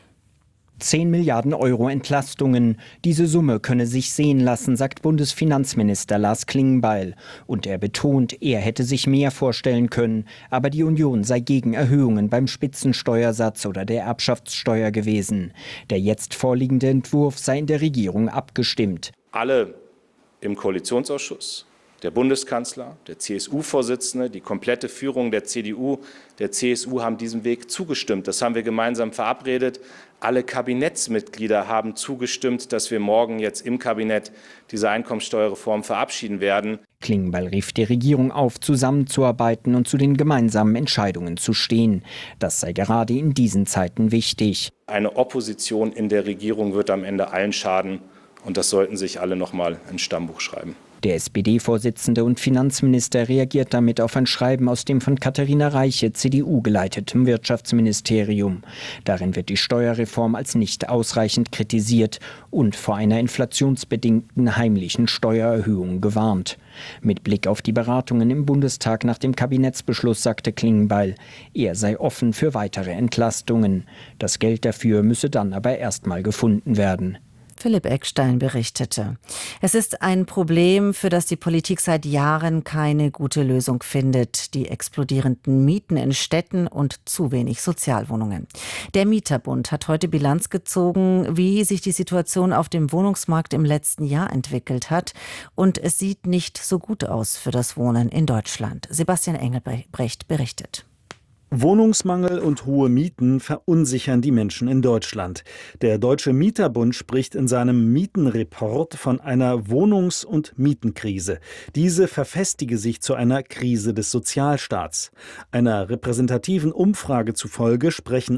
10 Milliarden Euro Entlastungen. Diese Summe könne sich sehen lassen, sagt Bundesfinanzminister Lars Klingbeil. Und er betont, er hätte sich mehr vorstellen können. Aber die Union sei gegen Erhöhungen beim Spitzensteuersatz oder der Erbschaftssteuer gewesen. Der jetzt vorliegende Entwurf sei in der Regierung abgestimmt. Alle im Koalitionsausschuss, der Bundeskanzler, der CSU-Vorsitzende, die komplette Führung der CDU, der CSU haben diesem Weg zugestimmt. Das haben wir gemeinsam verabredet. Alle Kabinettsmitglieder haben zugestimmt, dass wir morgen jetzt im Kabinett diese Einkommensteuerreform verabschieden werden. Klingbeil rief die Regierung auf, zusammenzuarbeiten und zu den gemeinsamen Entscheidungen zu stehen. Das sei gerade in diesen Zeiten wichtig. Eine Opposition in der Regierung wird am Ende allen schaden. Und das sollten sich alle noch mal ins Stammbuch schreiben. Der SPD-Vorsitzende und Finanzminister reagiert damit auf ein Schreiben aus dem von Katharina Reiche, CDU geleiteten Wirtschaftsministerium. Darin wird die Steuerreform als nicht ausreichend kritisiert und vor einer inflationsbedingten heimlichen Steuererhöhung gewarnt. Mit Blick auf die Beratungen im Bundestag nach dem Kabinettsbeschluss sagte Klingbeil, er sei offen für weitere Entlastungen. Das Geld dafür müsse dann aber erstmal gefunden werden. Philipp Eckstein berichtete. Es ist ein Problem, für das die Politik seit Jahren keine gute Lösung findet. Die explodierenden Mieten in Städten und zu wenig Sozialwohnungen. Der Mieterbund hat heute Bilanz gezogen, wie sich die Situation auf dem Wohnungsmarkt im letzten Jahr entwickelt hat. Und es sieht nicht so gut aus für das Wohnen in Deutschland. Sebastian Engelbrecht berichtet. Wohnungsmangel und hohe Mieten verunsichern die Menschen in Deutschland. Der Deutsche Mieterbund spricht in seinem Mietenreport von einer Wohnungs- und Mietenkrise. Diese verfestige sich zu einer Krise des Sozialstaats. Einer repräsentativen Umfrage zufolge sprechen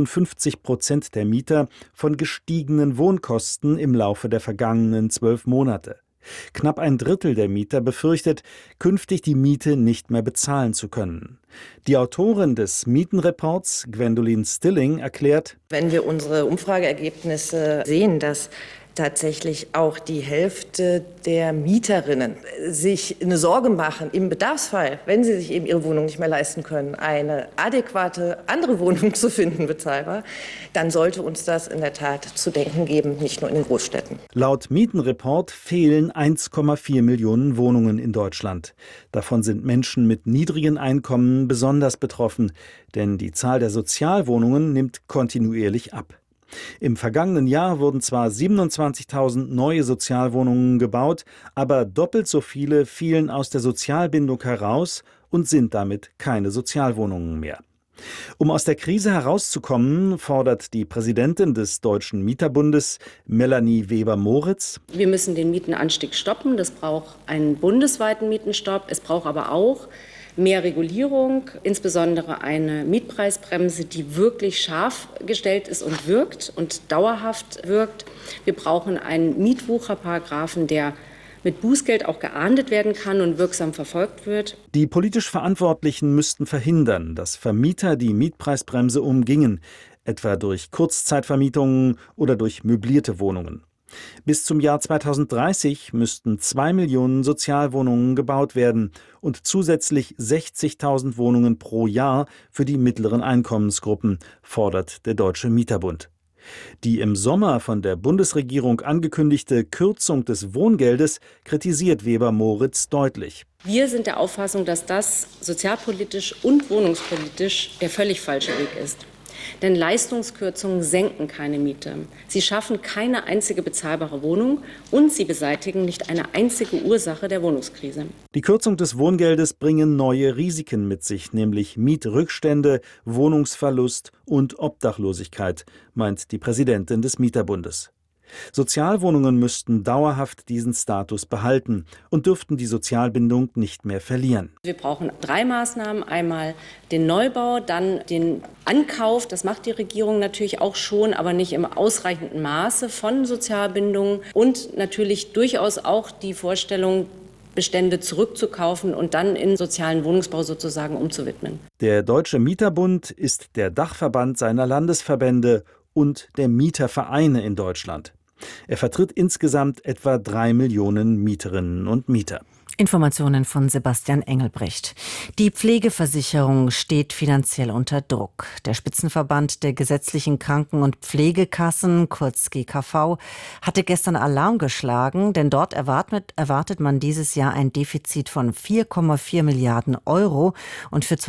58% der Mieter von gestiegenen Wohnkosten im Laufe der vergangenen 12 Monate. Knapp ein Drittel der Mieter befürchtet, künftig die Miete nicht mehr bezahlen zu können. Die Autorin des Mietenreports, Gwendolyn Stilling, erklärt: Wenn wir unsere Umfrageergebnisse sehen, dass tatsächlich auch die Hälfte der Mieterinnen sich eine Sorge machen, im Bedarfsfall, wenn sie sich eben ihre Wohnung nicht mehr leisten können, eine adäquate andere Wohnung zu finden, bezahlbar, dann sollte uns das in der Tat zu denken geben, nicht nur in den Großstädten. Laut Mietenreport fehlen 1,4 Millionen Wohnungen in Deutschland. Davon sind Menschen mit niedrigen Einkommen besonders betroffen, denn die Zahl der Sozialwohnungen nimmt kontinuierlich ab. Im vergangenen Jahr wurden zwar 27.000 neue Sozialwohnungen gebaut, aber doppelt so viele fielen aus der Sozialbindung heraus und sind damit keine Sozialwohnungen mehr. Um aus der Krise herauszukommen, fordert die Präsidentin des Deutschen Mieterbundes, Melanie Weber-Moritz: Wir müssen den Mietenanstieg stoppen. Das braucht einen bundesweiten Mietenstopp. Es braucht aber auch mehr Regulierung, insbesondere eine Mietpreisbremse, die wirklich scharf gestellt ist und wirkt und dauerhaft wirkt. Wir brauchen einen Mietwucherparagraphen, der mit Bußgeld auch geahndet werden kann und wirksam verfolgt wird. Die politisch Verantwortlichen müssten verhindern, dass Vermieter die Mietpreisbremse umgingen, etwa durch Kurzzeitvermietungen oder durch möblierte Wohnungen. Bis zum Jahr 2030 müssten 2 Millionen Sozialwohnungen gebaut werden und zusätzlich 60.000 Wohnungen pro Jahr für die mittleren Einkommensgruppen, fordert der Deutsche Mieterbund. Die im Sommer von der Bundesregierung angekündigte Kürzung des Wohngeldes kritisiert Weber-Moritz deutlich. Wir sind der Auffassung, dass das sozialpolitisch und wohnungspolitisch der völlig falsche Weg ist. Denn Leistungskürzungen senken keine Miete. Sie schaffen keine einzige bezahlbare Wohnung und sie beseitigen nicht eine einzige Ursache der Wohnungskrise. Die Kürzung des Wohngeldes bringen neue Risiken mit sich, nämlich Mietrückstände, Wohnungsverlust und Obdachlosigkeit, meint die Präsidentin des Mieterbundes. Sozialwohnungen müssten dauerhaft diesen Status behalten und dürften die Sozialbindung nicht mehr verlieren. Wir brauchen 3 Maßnahmen. Einmal den Neubau, dann den Ankauf. Das macht die Regierung natürlich auch schon, aber nicht im ausreichenden Maße von Sozialbindungen. Und natürlich durchaus auch die Vorstellung, Bestände zurückzukaufen und dann in sozialen Wohnungsbau sozusagen umzuwidmen. Der Deutsche Mieterbund ist der Dachverband seiner Landesverbände und der Mietervereine in Deutschland. Er vertritt insgesamt etwa 3 Millionen Mieterinnen und Mieter. Informationen von Sebastian Engelbrecht. Die Pflegeversicherung steht finanziell unter Druck. Der Spitzenverband der gesetzlichen Kranken- und Pflegekassen, kurz GKV, hatte gestern Alarm geschlagen, denn dort erwartet man dieses Jahr ein Defizit von 4,4 Milliarden Euro und für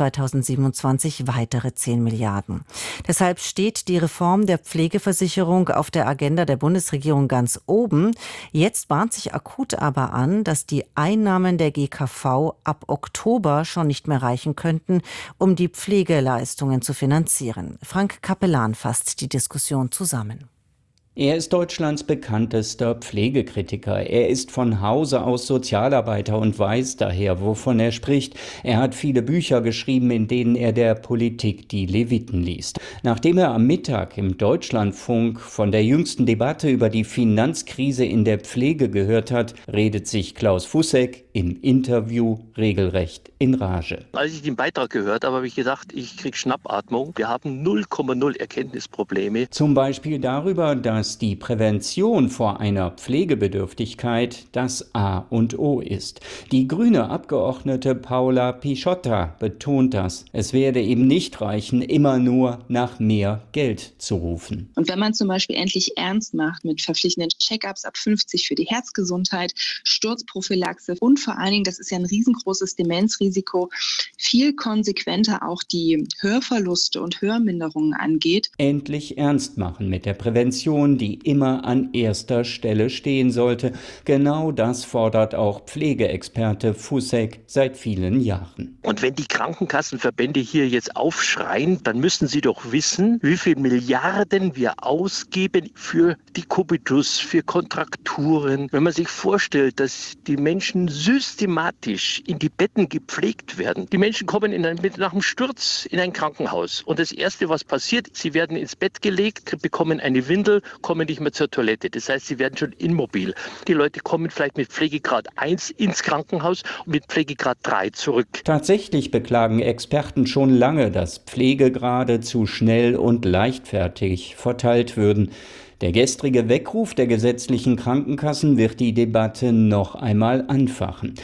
2027 weitere 10 Milliarden. Deshalb steht die Reform der Pflegeversicherung auf der Agenda der Bundesregierung ganz oben. Jetzt bahnt sich akut aber an, dass die Einnahmen der GKV ab Oktober schon nicht mehr reichen könnten, um die Pflegeleistungen zu finanzieren. Frank Capellan fasst die Diskussion zusammen. Er ist Deutschlands bekanntester Pflegekritiker. Er ist von Hause aus Sozialarbeiter und weiß daher, wovon er spricht. Er hat viele Bücher geschrieben, in denen er der Politik die Leviten liest. Nachdem er am Mittag im Deutschlandfunk von der jüngsten Debatte über die Finanzkrise in der Pflege gehört hat, redet sich Klaus Fussek im Interview regelrecht in Rage. Als ich den Beitrag gehört habe, habe ich gedacht, ich kriege Schnappatmung. Wir haben 0,0 Erkenntnisprobleme. Zum Beispiel darüber, dass die Prävention vor einer Pflegebedürftigkeit das A und O ist. Die grüne Abgeordnete Paula Pisciotta betont das. Es werde eben nicht reichen, immer nur nach mehr Geld zu rufen. Und wenn man zum Beispiel endlich ernst macht mit verpflichtenden Check-ups ab 50 für die Herzgesundheit, Sturzprophylaxe und vor allen Dingen, das ist ja ein riesengroßes Demenzrisiko, viel konsequenter auch die Hörverluste und Hörminderungen angeht. Endlich ernst machen mit der Prävention, Versicherung, die immer an erster Stelle stehen sollte. Genau das fordert auch Pflegeexperte Fussek seit vielen Jahren. Und wenn die Krankenkassenverbände hier jetzt aufschreien, dann müssen sie doch wissen, wie viel Milliarden wir ausgeben für Dekubitus, für Kontrakturen. Wenn man sich vorstellt, dass die Menschen systematisch in die Betten gepflegt werden. Die Menschen kommen nach dem Sturz in ein Krankenhaus und das Erste, was passiert, sie werden ins Bett gelegt, bekommen eine Windel, kommen nicht mehr zur Toilette. Das heißt, sie werden schon immobil. Die Leute kommen vielleicht mit Pflegegrad 1 ins Krankenhaus und mit Pflegegrad 3 zurück. Tatsächlich beklagen Experten schon lange, dass Pflegegrade zu schnell und leichtfertig verteilt würden. Der gestrige Weckruf der gesetzlichen Krankenkassen wird die Debatte noch einmal anfachen.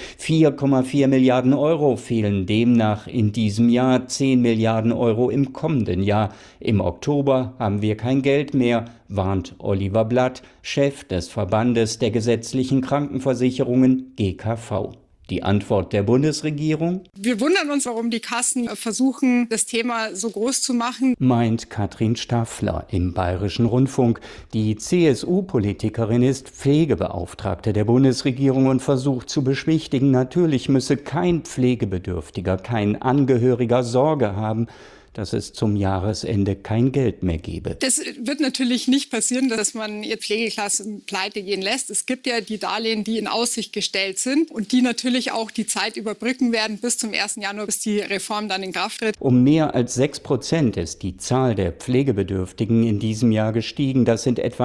4,4 Milliarden Euro fehlen demnach in diesem Jahr, 10 Milliarden Euro im kommenden Jahr. Im Oktober haben wir kein Geld mehr, warnt Oliver Blatt, Chef des Verbandes der gesetzlichen Krankenversicherungen GKV. Die Antwort der Bundesregierung? Wir wundern uns, warum die Kassen versuchen, das Thema so groß zu machen, meint Katrin Staffler im Bayerischen Rundfunk. Die CSU-Politikerin ist Pflegebeauftragte der Bundesregierung und versucht zu beschwichtigen, natürlich müsse kein Pflegebedürftiger, kein Angehöriger Sorge haben, dass es zum Jahresende kein Geld mehr gebe. Das wird natürlich nicht passieren, dass man ihr Pflegeklassen pleite gehen lässt. Es gibt ja die Darlehen, die in Aussicht gestellt sind und die natürlich auch die Zeit überbrücken werden bis zum 1. Januar, bis die Reform dann in Kraft tritt. Um mehr als 6% ist die Zahl der Pflegebedürftigen in diesem Jahr gestiegen. Das sind etwa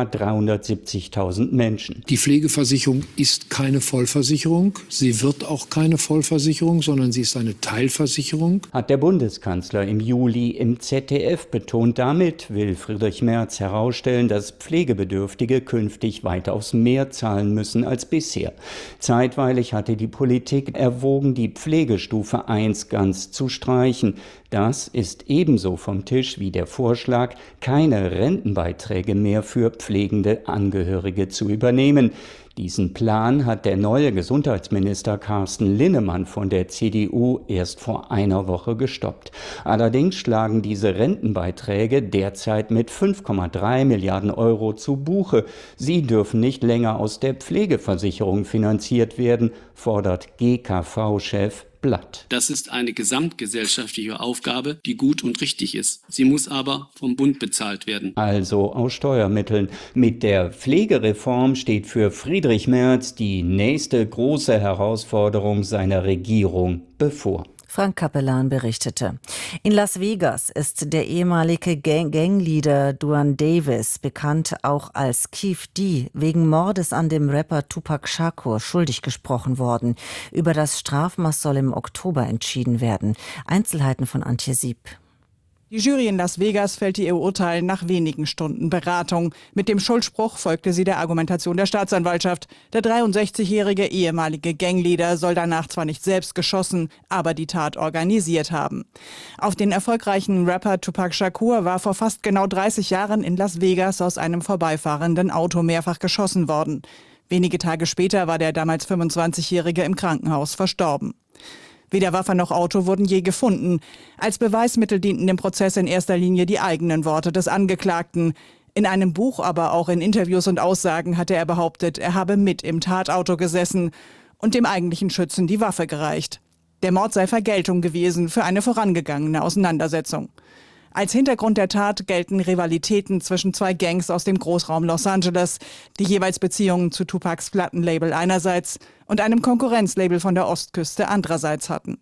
370.000 Menschen. Die Pflegeversicherung ist keine Vollversicherung. Sie wird auch keine Vollversicherung, sondern sie ist eine Teilversicherung. Hat der Bundeskanzler im Juli im ZDF betont. Damit will Friedrich Merz herausstellen, dass Pflegebedürftige künftig weiter aufs Mehr zahlen müssen als bisher. Zeitweilig hatte die Politik erwogen, die Pflegestufe 1 ganz zu streichen. Das ist ebenso vom Tisch wie der Vorschlag, keine Rentenbeiträge mehr für pflegende Angehörige zu übernehmen. Diesen Plan hat der neue Gesundheitsminister Carsten Linnemann von der CDU erst vor einer Woche gestoppt. Allerdings schlagen diese Rentenbeiträge derzeit mit 5,3 Milliarden Euro zu Buche. Sie dürfen nicht länger aus der Pflegeversicherung finanziert werden, fordert GKV-Chef Blatt. Das ist eine gesamtgesellschaftliche Aufgabe, die gut und richtig ist. Sie muss aber vom Bund bezahlt werden. Also aus Steuermitteln. Mit der Pflegereform steht für Friedrich Merz die nächste große Herausforderung seiner Regierung bevor. Frank Capellan berichtete. In Las Vegas ist der ehemalige Gangleader Duane Davis, bekannt auch als Keef D, wegen Mordes an dem Rapper Tupac Shakur schuldig gesprochen worden. Über das Strafmaß soll im Oktober entschieden werden. Einzelheiten von Antje Sieb. Die Jury in Las Vegas fällte ihr Urteil nach wenigen Stunden Beratung. Mit dem Schuldspruch folgte sie der Argumentation der Staatsanwaltschaft. Der 63-jährige ehemalige Gangleader soll danach zwar nicht selbst geschossen, aber die Tat organisiert haben. Auf den erfolgreichen Rapper Tupac Shakur war vor fast genau 30 Jahren in Las Vegas aus einem vorbeifahrenden Auto mehrfach geschossen worden. Wenige Tage später war der damals 25-jährige im Krankenhaus verstorben. Weder Waffe noch Auto wurden je gefunden. Als Beweismittel dienten im Prozess in erster Linie die eigenen Worte des Angeklagten. In einem Buch, aber auch in Interviews und Aussagen hatte er behauptet, er habe mit im Tatauto gesessen und dem eigentlichen Schützen die Waffe gereicht. Der Mord sei Vergeltung gewesen für eine vorangegangene Auseinandersetzung. Als Hintergrund der Tat gelten Rivalitäten zwischen zwei Gangs aus dem Großraum Los Angeles, die jeweils Beziehungen zu Tupacs Plattenlabel einerseits und einem Konkurrenzlabel von der Ostküste andererseits hatten.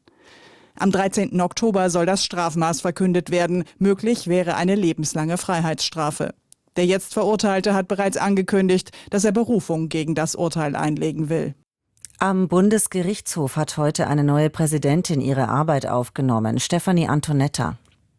Am 13. Oktober soll das Strafmaß verkündet werden. Möglich wäre eine lebenslange Freiheitsstrafe. Der jetzt Verurteilte hat bereits angekündigt, dass er Berufung gegen das Urteil einlegen will. Am Bundesgerichtshof hat heute eine neue Präsidentin ihre Arbeit aufgenommen, Stefanie Antonetta.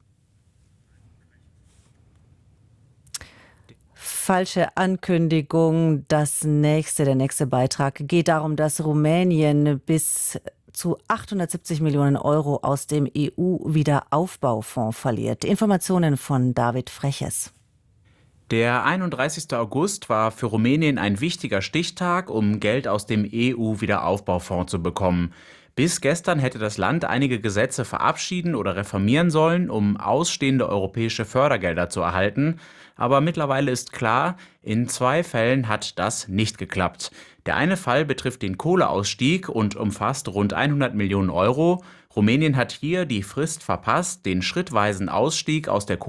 Falsche Ankündigung. Der nächste Beitrag geht darum, dass Rumänien bis zu 870 Millionen Euro aus dem EU-Wiederaufbaufonds verliert. Informationen von David Freches. Der 31. August war für Rumänien ein wichtiger Stichtag, um Geld aus dem EU-Wiederaufbaufonds zu bekommen. Bis gestern hätte das Land einige Gesetze verabschieden oder reformieren sollen, um ausstehende europäische Fördergelder zu erhalten. Aber mittlerweile ist klar, in 2 Fällen hat das nicht geklappt. Der eine Fall betrifft den Kohleausstieg und umfasst rund 100 Millionen Euro. Rumänien hat hier die Frist verpasst, den schrittweisen Ausstieg aus der